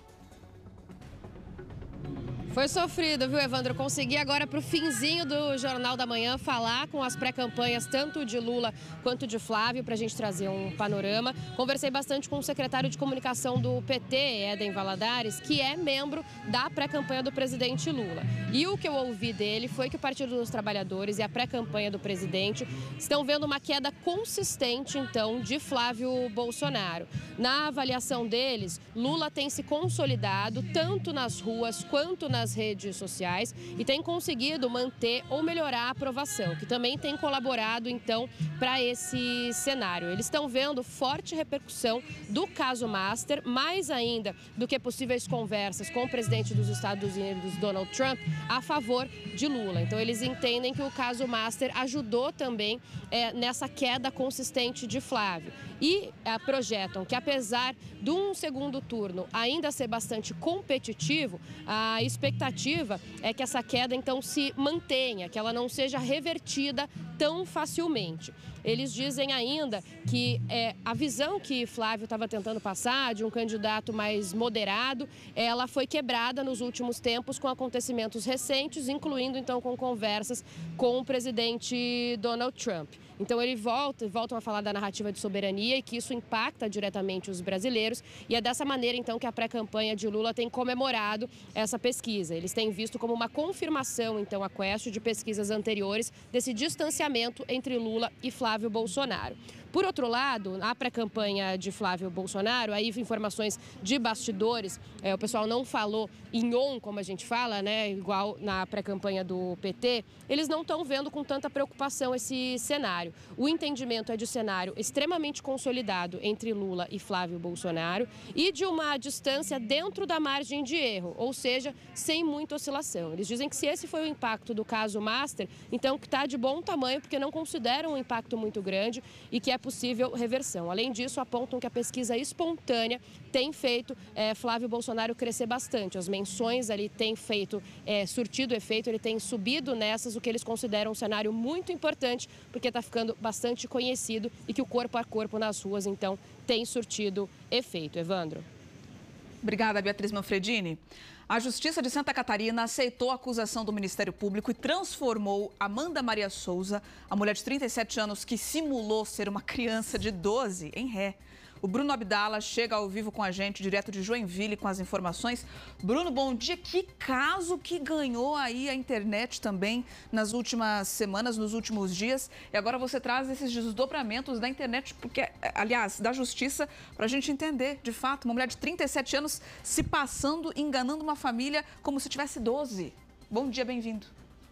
Foi sofrido, viu, Evandro? Consegui agora, para o finzinho do Jornal da Manhã, falar com as pré-campanhas, tanto de Lula quanto de Flávio, para a gente trazer um panorama. Conversei bastante com o secretário de comunicação do P T, Éden Valadares, que é membro da pré-campanha do presidente Lula. E o que eu ouvi dele foi que o Partido dos Trabalhadores e a pré-campanha do presidente estão vendo uma queda consistente, então, de Flávio Bolsonaro. Na avaliação deles, Lula tem se consolidado tanto nas ruas quanto nas nas redes sociais e tem conseguido manter ou melhorar a aprovação, que também tem colaborado, então, para esse cenário. Eles estão vendo forte repercussão do caso Master, mais ainda do que possíveis conversas com o presidente dos Estados Unidos, Donald Trump, a favor de Lula. Então, eles entendem que o caso Master ajudou também é, nessa queda consistente de Flávio. E é, projetam que, apesar de um segundo turno ainda ser bastante competitivo, a expectativa é que essa queda, então, se mantenha, que ela não seja revertida tão facilmente. Eles dizem ainda que é, a visão que Flávio estava tentando passar de um candidato mais moderado, ela foi quebrada nos últimos tempos com acontecimentos recentes, incluindo, então, com conversas com o presidente Donald Trump. Então, ele volta, voltam a falar da narrativa de soberania e que isso impacta diretamente os brasileiros. E é dessa maneira, então, que a pré-campanha de Lula tem comemorado essa pesquisa. Eles têm visto como uma confirmação, então, a Quest de pesquisas anteriores desse distanciamento entre Lula e Flávio Bolsonaro. Por outro lado, na pré-campanha de Flávio Bolsonaro, aí informações de bastidores, é, o pessoal não falou em on, como a gente fala, né, igual na pré-campanha do P T, eles não estão vendo com tanta preocupação esse cenário. O entendimento é de cenário extremamente consolidado entre Lula e Flávio Bolsonaro e de uma distância dentro da margem de erro, ou seja, sem muita oscilação. Eles dizem que se esse foi o impacto do caso Master, então que está de bom tamanho, porque não consideram um impacto muito grande e que é possível reversão. Além disso, apontam que a pesquisa espontânea tem feito é, Flávio Bolsonaro crescer bastante. As menções ali têm feito, é, surtido efeito, ele tem subido nessas, o que eles consideram um cenário muito importante, porque está ficando bastante conhecido e que o corpo a corpo nas ruas, então, tem surtido efeito. Evandro. Obrigada, Beatriz Manfredini. A Justiça de Santa Catarina aceitou a acusação do Ministério Público e transformou Amanda Maria Souza, a mulher de trinta e sete anos que simulou ser uma criança de doze, em ré. O Bruno Abdala chega ao vivo com a gente, direto de Joinville, com as informações. Bruno, bom dia. Que caso que ganhou aí a internet também nas últimas semanas, nos últimos dias. E agora você traz esses desdobramentos da internet, porque, aliás, da justiça, para a gente entender, de fato, uma mulher de trinta e sete anos se passando, enganando uma família como se tivesse doze. Bom dia, bem-vindo.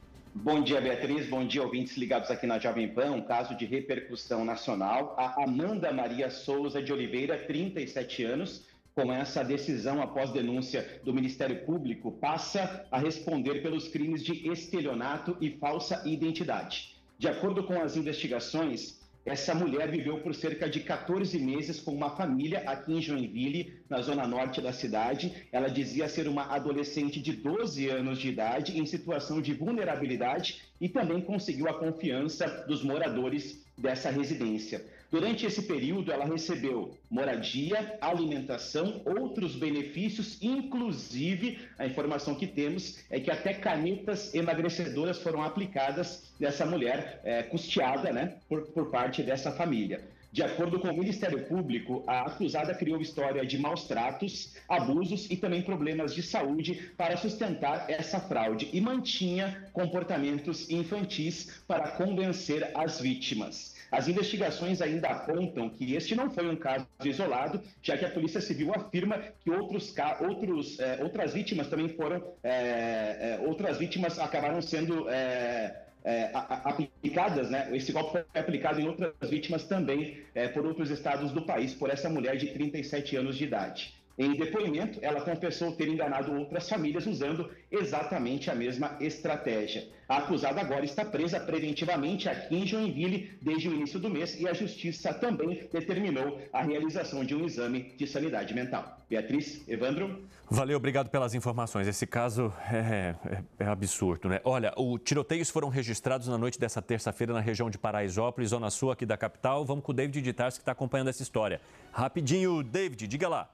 Bom dia, Beatriz. Bom dia, ouvintes ligados aqui na Jovem Pan. Um caso de repercussão nacional. A Amanda Maria Souza de Oliveira, trinta e sete anos, com essa decisão após denúncia do Ministério Público, passa a responder pelos crimes de estelionato e falsa identidade. De acordo com as investigações, essa mulher viveu por cerca de quatorze meses com uma família aqui em Joinville, na zona norte da cidade. Ela dizia ser uma adolescente de doze anos de idade em situação de vulnerabilidade e também conseguiu a confiança dos moradores dessa residência. Durante esse período, ela recebeu moradia, alimentação, outros benefícios, inclusive a informação que temos é que até canetas emagrecedoras foram aplicadas nessa mulher, é, custeada, né, por, por parte dessa família. De acordo com o Ministério Público, a acusada criou história de maus tratos, abusos e também problemas de saúde para sustentar essa fraude e mantinha comportamentos infantis para convencer as vítimas. As investigações ainda apontam que este não foi um caso isolado, já que a Polícia Civil afirma que outros, outros, é, outras vítimas também foram, é, é, outras vítimas acabaram sendo é, é, aplicadas, né? Esse golpe foi aplicado em outras vítimas também é, por outros estados do país, por essa mulher de trinta e sete anos de idade. Em depoimento, ela confessou ter enganado outras famílias usando exatamente a mesma estratégia. A acusada agora está presa preventivamente aqui em Joinville desde o início do mês e a Justiça também determinou a realização de um exame de sanidade mental. Beatriz, Evandro. Valeu, obrigado pelas informações. Esse caso é, é, é absurdo, né? Olha, os tiroteios foram registrados na noite dessa terça-feira na região de Paraisópolis, zona sul aqui da capital. Vamos com o David de Tarso, que está acompanhando essa história. Rapidinho, David, diga lá.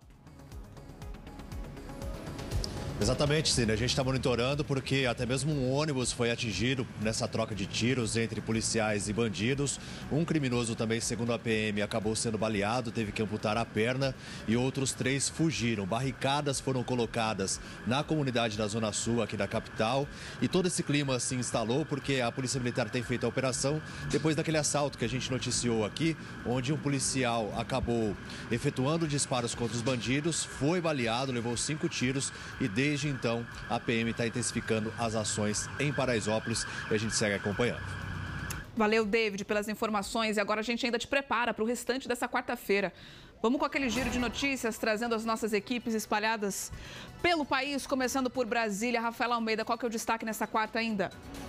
Exatamente, Cine. A gente está monitorando porque até mesmo um ônibus foi atingido nessa troca de tiros entre policiais e bandidos. Um criminoso também, segundo a P M, acabou sendo baleado, teve que amputar a perna e outros três fugiram. Barricadas foram colocadas na comunidade da Zona Sul, aqui da capital, e todo esse clima se instalou porque a Polícia Militar tem feito a operação depois daquele assalto que a gente noticiou aqui, onde um policial acabou efetuando disparos contra os bandidos, foi baleado, levou cinco tiros e desde Desde então, a P M está intensificando as ações em Paraisópolis e a gente segue acompanhando. Valeu, David, pelas informações. E agora a gente ainda te prepara para o restante dessa quarta-feira. Vamos com aquele giro de notícias, trazendo as nossas equipes espalhadas pelo país, começando por Brasília. Rafael Almeida, qual que é o destaque nessa quarta ainda?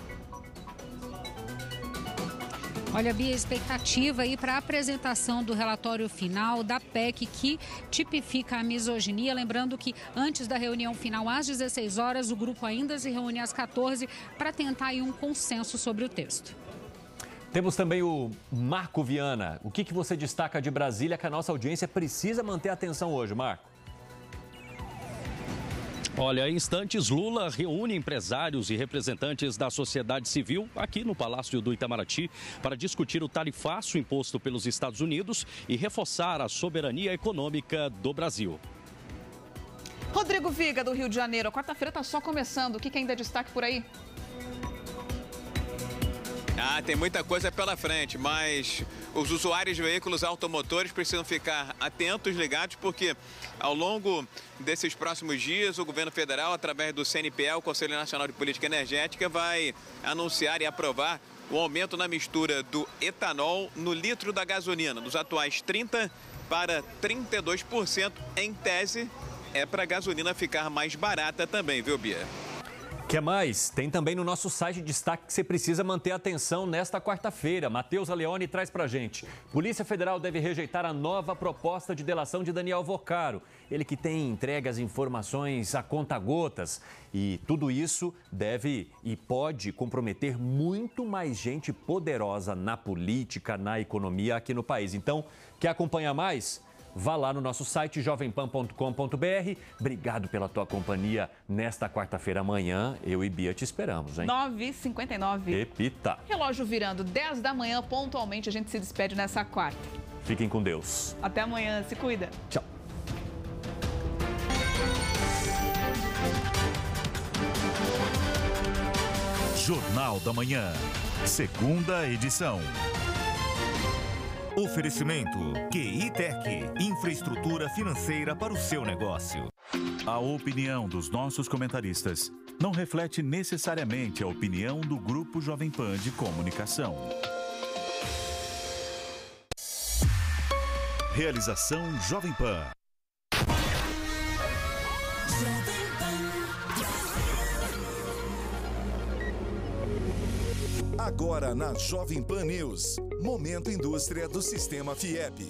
Olha, Bia, a expectativa aí para a apresentação do relatório final da P E C que tipifica a misoginia. Lembrando que antes da reunião final, às dezesseis horas, o grupo ainda se reúne às quatorze para tentar aí um consenso sobre o texto. Temos também o Marco Viana. O que, que você destaca de Brasília que a nossa audiência precisa manter atenção hoje, Marco? Olha, em instantes, Lula reúne empresários e representantes da sociedade civil aqui no Palácio do Itamaraty para discutir o tarifaço imposto pelos Estados Unidos e reforçar a soberania econômica do Brasil. Rodrigo Viga, do Rio de Janeiro. A quarta-feira está só começando. O que, que ainda é destaque por aí? Ah, tem muita coisa pela frente, mas os usuários de veículos automotores precisam ficar atentos, ligados, porque ao longo desses próximos dias, o governo federal, através do C N P E, o Conselho Nacional de Política Energética, vai anunciar e aprovar o aumento na mistura do etanol no litro da gasolina, dos atuais trinta por cento para trinta e dois por cento. Em tese, é para a gasolina ficar mais barata também, viu, Bia? Quer mais? Tem também no nosso site destaque que você precisa manter atenção nesta quarta-feira. Matheus Aleone traz pra gente. Polícia Federal deve rejeitar a nova proposta de delação de Daniel Vocaro. Ele que tem entregue as informações a conta-gotas. E tudo isso deve e pode comprometer muito mais gente poderosa na política, na economia aqui no país. Então, quer acompanhar mais? Vá lá no nosso site jovem pan ponto com ponto br. Obrigado pela tua companhia nesta quarta-feira. Amanhã, eu e Bia te esperamos, hein? nove e cinquenta e nove. Repita. Relógio virando dez da manhã, pontualmente, a gente se despede nessa quarta. Fiquem com Deus. Até amanhã, se cuida. Tchau. Jornal da Manhã, segunda edição. Oferecimento Q I Tech, infraestrutura financeira para o seu negócio. A opinião dos nossos comentaristas não reflete necessariamente a opinião do Grupo Jovem Pan de Comunicação. Realização Jovem Pan. Agora na Jovem Pan News, Momento Indústria do Sistema Fiep.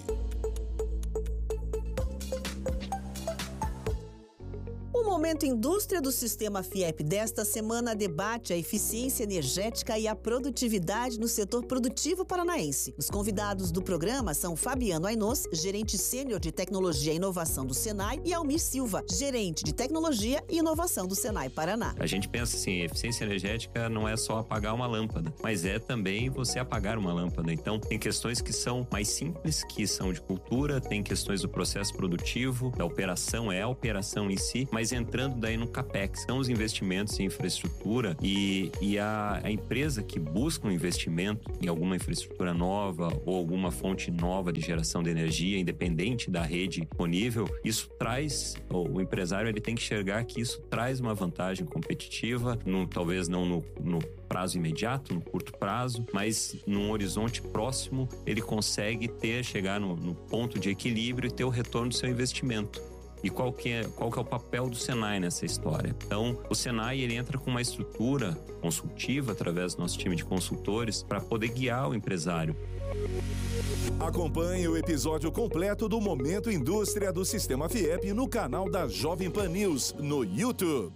O Momento Indústria do Sistema Fiep desta semana debate a eficiência energética e a produtividade no setor produtivo paranaense. Os convidados do programa são Fabiano Ainós, gerente sênior de Tecnologia e Inovação do Senai, e Almir Silva, gerente de Tecnologia e Inovação do Senai Paraná. A gente pensa assim, eficiência energética não é só apagar uma lâmpada, mas é também você apagar uma lâmpada. Então, tem questões que são mais simples, que são de cultura, tem questões do processo produtivo, da operação, é a operação em si, mas entrando daí no CAPEX, são os investimentos em infraestrutura e, e a, a empresa que busca um investimento em alguma infraestrutura nova ou alguma fonte nova de geração de energia, independente da rede disponível, isso traz, o empresário ele tem que enxergar que isso traz uma vantagem competitiva, no, talvez não no, no prazo imediato, no curto prazo, mas num horizonte próximo ele consegue ter, chegar no, no ponto de equilíbrio e ter o retorno do seu investimento. E qual que, é, qual que é o papel do Senai nessa história? Então, o Senai ele entra com uma estrutura consultiva através do nosso time de consultores para poder guiar o empresário. Acompanhe o episódio completo do Momento Indústria do Sistema Fiep no canal da Jovem Pan News no YouTube.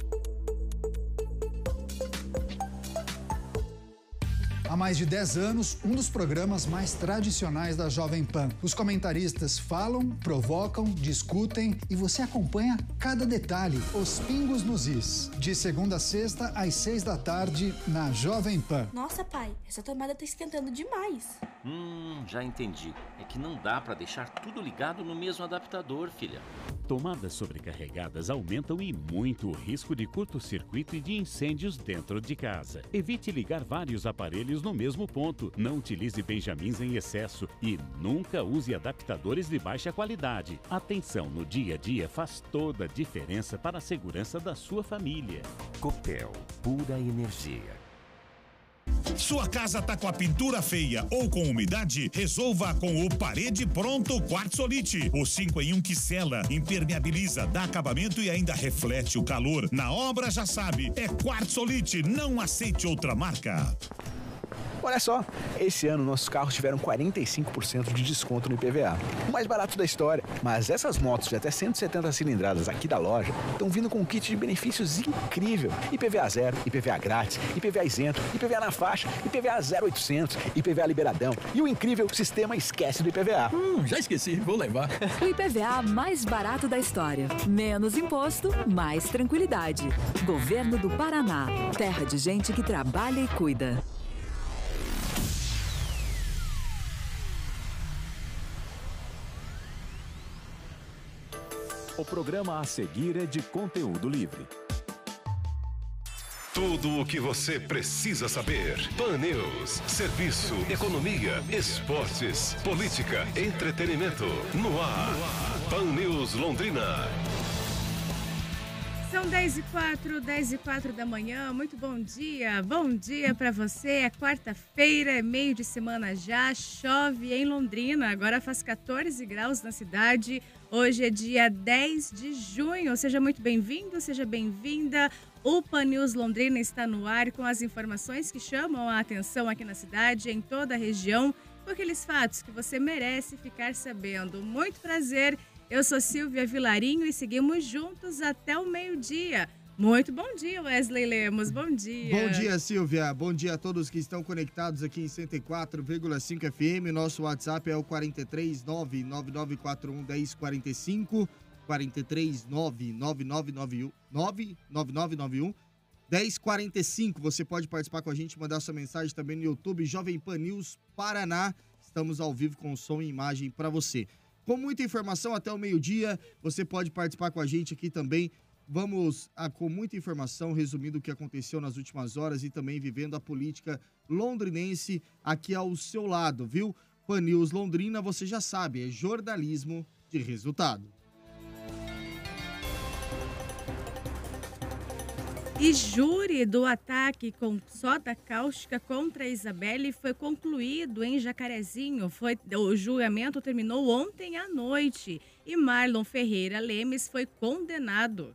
Há mais de dez anos, um dos programas mais tradicionais da Jovem Pan. Os comentaristas falam, provocam, discutem e você acompanha cada detalhe, os pingos nos is. De segunda a sexta, às seis da tarde, na Jovem Pan. Nossa, pai, essa tomada tá esquentando demais. Hum, já entendi. É que não dá para deixar tudo ligado no mesmo adaptador, filha. Tomadas sobrecarregadas aumentam e muito o risco de curto-circuito e de incêndios dentro de casa. Evite ligar vários aparelhos no mesmo ponto. Não utilize benjamins em excesso e nunca use adaptadores de baixa qualidade. Atenção no dia a dia faz toda a diferença para a segurança da sua família. Copel, pura energia. Sua casa tá com a pintura feia ou com umidade? Resolva com o Parede Pronto Quartzolite. O cinco em um que sela, impermeabiliza, dá acabamento e ainda reflete o calor. Na obra já sabe, é Quartzolite, não aceite outra marca. Olha só, esse ano nossos carros tiveram quarenta e cinco por cento de desconto no I P V A. O mais barato da história. Mas essas motos de até cento e setenta cilindradas aqui da loja estão vindo com um kit de benefícios incrível. I P V A zero, I P V A grátis, I P V A isento, I P V A na faixa, I P V A zero oitocentos, I P V A liberadão e o incrível sistema Esquece do I P V A. Hum, já esqueci, vou levar. O I P V A mais barato da história. Menos imposto, mais tranquilidade. Governo do Paraná. Terra de gente que trabalha e cuida. O programa a seguir é de conteúdo livre. Tudo o que você precisa saber. Pan News, serviço, economia, esportes, política, entretenimento. No ar. Pan News Londrina. São dez e quatro, dez e quatro da manhã. Muito bom dia. Bom dia para você. É quarta-feira, é meio de semana já. Chove em Londrina. Agora faz quatorze graus na cidade. Hoje é dia dez de junho. Seja muito bem-vindo, seja bem-vinda. O Pan News Londrina está no ar com as informações que chamam a atenção aqui na cidade, em toda a região, com aqueles fatos que você merece ficar sabendo. Muito prazer. Eu sou Silvia Vilarinho e seguimos juntos até o meio-dia. Muito bom dia, Wesley Lemos. Bom dia. Bom dia, Silvia. Bom dia a todos que estão conectados aqui em cento e quatro vírgula cinco F M. Nosso WhatsApp é o quarenta e três, nove nove nove quatro um, um zero quatro cinco. quarenta e três, nove nove nove nove um, nove nove nove nove um, um zero quatro cinco. Você pode participar com a gente, mandar sua mensagem também no YouTube, Jovem Pan News Paraná. Estamos ao vivo com som e imagem para você. Com muita informação até o meio-dia, você pode participar com a gente aqui também. Vamos a, com muita informação, resumindo o que aconteceu nas últimas horas e também vivendo a política londrinense aqui ao seu lado, viu? Pan News Londrina, você já sabe, é jornalismo de resultado. E júri do ataque com soda cáustica contra a Isabelle foi concluído em Jacarezinho. Foi, o julgamento terminou ontem à noite e Marlon Ferreira Lemes foi condenado.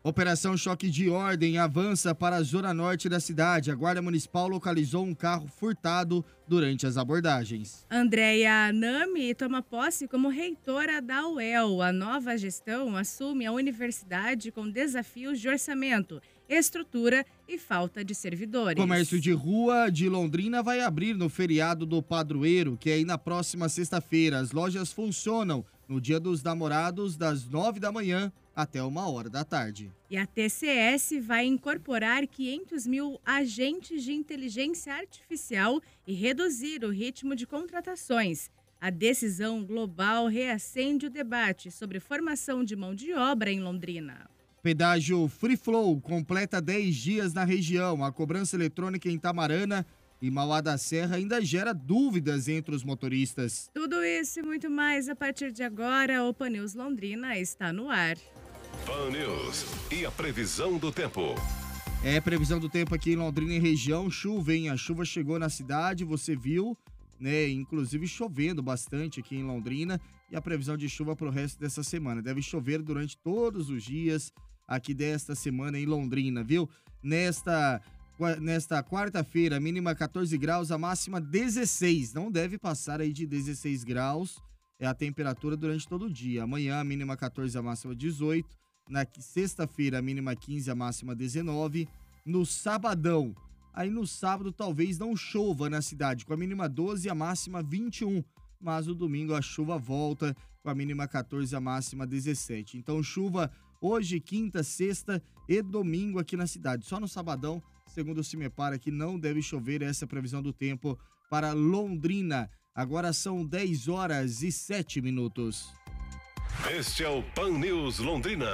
Operação Choque de Ordem avança para a zona norte da cidade. A Guarda Municipal localizou um carro furtado durante as abordagens. Andréia Nami toma posse como reitora da U E L. A nova gestão assume a universidade com desafios de orçamento, estrutura e falta de servidores. Comércio de rua de Londrina vai abrir no feriado do Padroeiro, que é aí na próxima sexta-feira. As lojas funcionam no Dia dos Namorados, das nove da manhã até uma hora da tarde. E a T C S vai incorporar quinhentos mil agentes de inteligência artificial e reduzir o ritmo de contratações. A decisão global reacende o debate sobre formação de mão de obra em Londrina. Pedágio Free Flow completa dez dias na região. A cobrança eletrônica em Tamarana e Mauá da Serra ainda gera dúvidas entre os motoristas. Tudo isso e muito mais a partir de agora. O Pan News Londrina está no ar. Pan News e a previsão do tempo. É, previsão do tempo aqui em Londrina e região. Chuva, hein? A chuva chegou na cidade, você viu, né? Inclusive chovendo bastante aqui em Londrina. E a previsão de chuva para o resto dessa semana. Deve chover durante todos os dias aqui desta semana em Londrina, viu? Nesta, nesta quarta-feira, mínima catorze graus, a máxima dezesseis. Não deve passar aí de dezesseis graus. É a temperatura durante todo o dia. Amanhã, a mínima catorze, a máxima dezoito. Na sexta-feira, a mínima quinze, a máxima dezenove. No sabadão, aí no sábado talvez não chova na cidade, com a mínima doze, a máxima vinte e um. Mas no domingo a chuva volta, com a mínima catorze, a máxima dezessete. Então chuva hoje, quinta, sexta e domingo aqui na cidade. Só no sabadão, segundo o CIMEPAR, aqui não deve chover. Essa é a previsão do tempo para Londrina. Agora são dez horas e sete minutos. Este é o Pan News Londrina.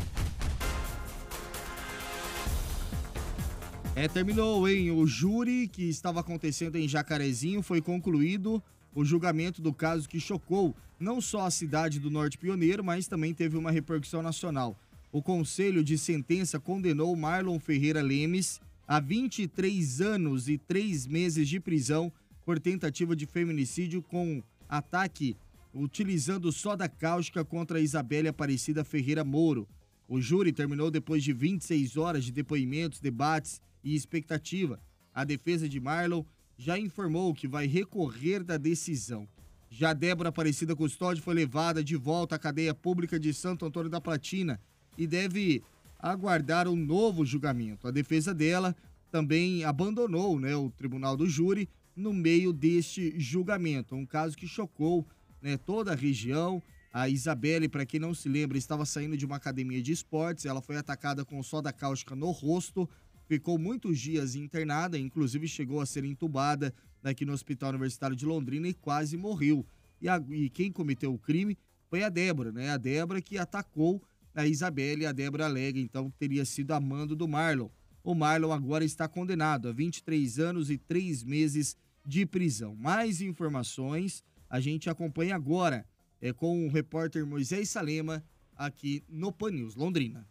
É, terminou, hein? O júri que estava acontecendo em Jacarezinho foi concluído o julgamento do caso que chocou não só a cidade do Norte Pioneiro, mas também teve uma repercussão nacional. O Conselho de Sentença condenou Marlon Ferreira Lemes a vinte e três anos e três meses de prisão por tentativa de feminicídio com ataque utilizando soda cáustica contra Isabelle Aparecida Ferreira Moro. O júri terminou depois de vinte e seis horas de depoimentos, debates e expectativa. A defesa de Marlon já informou que vai recorrer da decisão. Já Débora Aparecida Custódio foi levada de volta à cadeia pública de Santo Antônio da Platina e deve aguardar um novo julgamento. A defesa dela também abandonou, né, o tribunal do júri no meio deste julgamento. Um caso que chocou, né, toda a região. A Isabelle, para quem não se lembra, estava saindo de uma academia de esportes. Ela foi atacada com soda cáustica no rosto, ficou muitos dias internada, inclusive chegou a ser entubada aqui no Hospital Universitário de Londrina e quase morreu. E, a, e quem cometeu o crime foi a Débora, né? A Débora que atacou a Isabelle. A Débora alega, então, que teria sido a mando do Marlon. O Marlon agora está condenado a vinte e três anos e três meses de prisão. Mais informações a gente acompanha agora é, com o repórter Moisés Salema aqui no Pan News Londrina.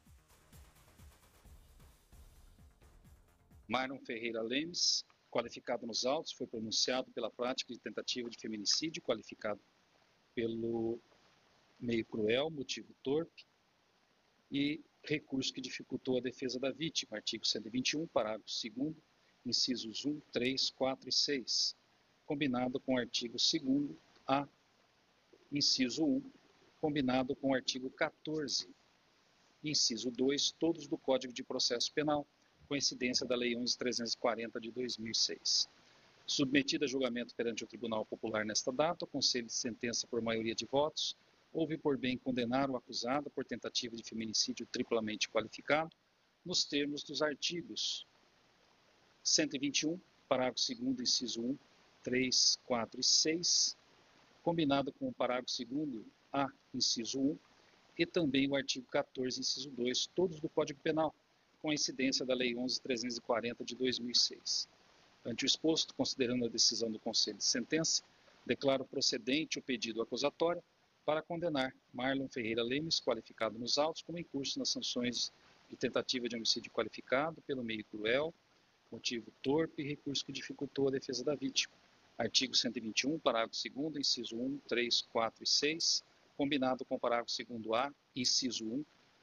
Marlon Ferreira Lemes, qualificado nos autos, foi pronunciado pela prática de tentativa de feminicídio, qualificado pelo meio cruel, motivo torpe e recurso que dificultou a defesa da vítima, artigo cento e vinte e um, parágrafo segundo, incisos um, três, quatro e seis, combinado com o artigo segundo A, inciso um, combinado com o artigo quatorze, inciso dois, todos do Código de Processo Penal, coincidência da Lei onze mil trezentos e quarenta de dois mil e seis. Submetida a julgamento perante o Tribunal Popular nesta data, o Conselho de Sentença por maioria de votos houve por bem condenar o acusado por tentativa de feminicídio triplamente qualificado, nos termos dos artigos cento e vinte e um, parágrafo segundo, inciso um, três, quatro e seis, combinado com o parágrafo segundo A, inciso um, e também o artigo quatorze, inciso dois, todos do Código Penal, com a incidência da Lei onze mil trezentos e quarenta de dois mil e seis. Ante o exposto, considerando a decisão do Conselho de Sentença, declaro procedente o pedido acusatório para condenar Marlon Ferreira Lemes, qualificado nos autos, como incurso nas sanções de tentativa de homicídio qualificado pelo meio cruel, motivo torpe e recurso que dificultou a defesa da vítima. Artigo cento e vinte e um, parágrafo segundo, inciso um, três, quatro e seis, combinado com o parágrafo segundo A, inciso um,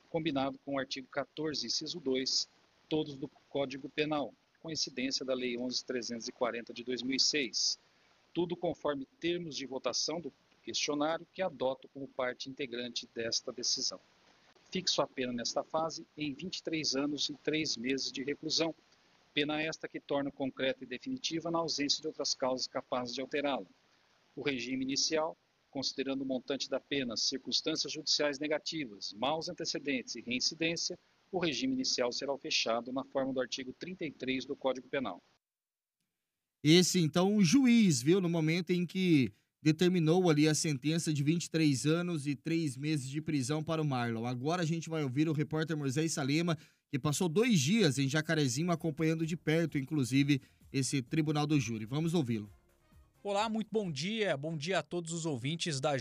combinado com o artigo quatorze, inciso dois, todos do Código Penal, coincidência da Lei onze mil trezentos e quarenta de dois mil e seis. Tudo conforme termos de votação do questionário que adoto como parte integrante desta decisão. Fixo a pena nesta fase em vinte e três anos e três meses de reclusão, pena esta que torna concreta e definitiva na ausência de outras causas capazes de alterá-la. O regime inicial, considerando o montante da pena, circunstâncias judiciais negativas, maus antecedentes e reincidência, o regime inicial será fechado na forma do artigo trinta e três do Código Penal. Esse, então, o juiz, viu, no momento em que determinou ali a sentença de vinte e três anos e três meses de prisão para o Marlon. Agora a gente vai ouvir o repórter Moisés Salema, que passou dois dias em Jacarezinho acompanhando de perto, inclusive, esse tribunal do júri. Vamos ouvi-lo. Olá, muito bom dia. Bom dia a todos os ouvintes da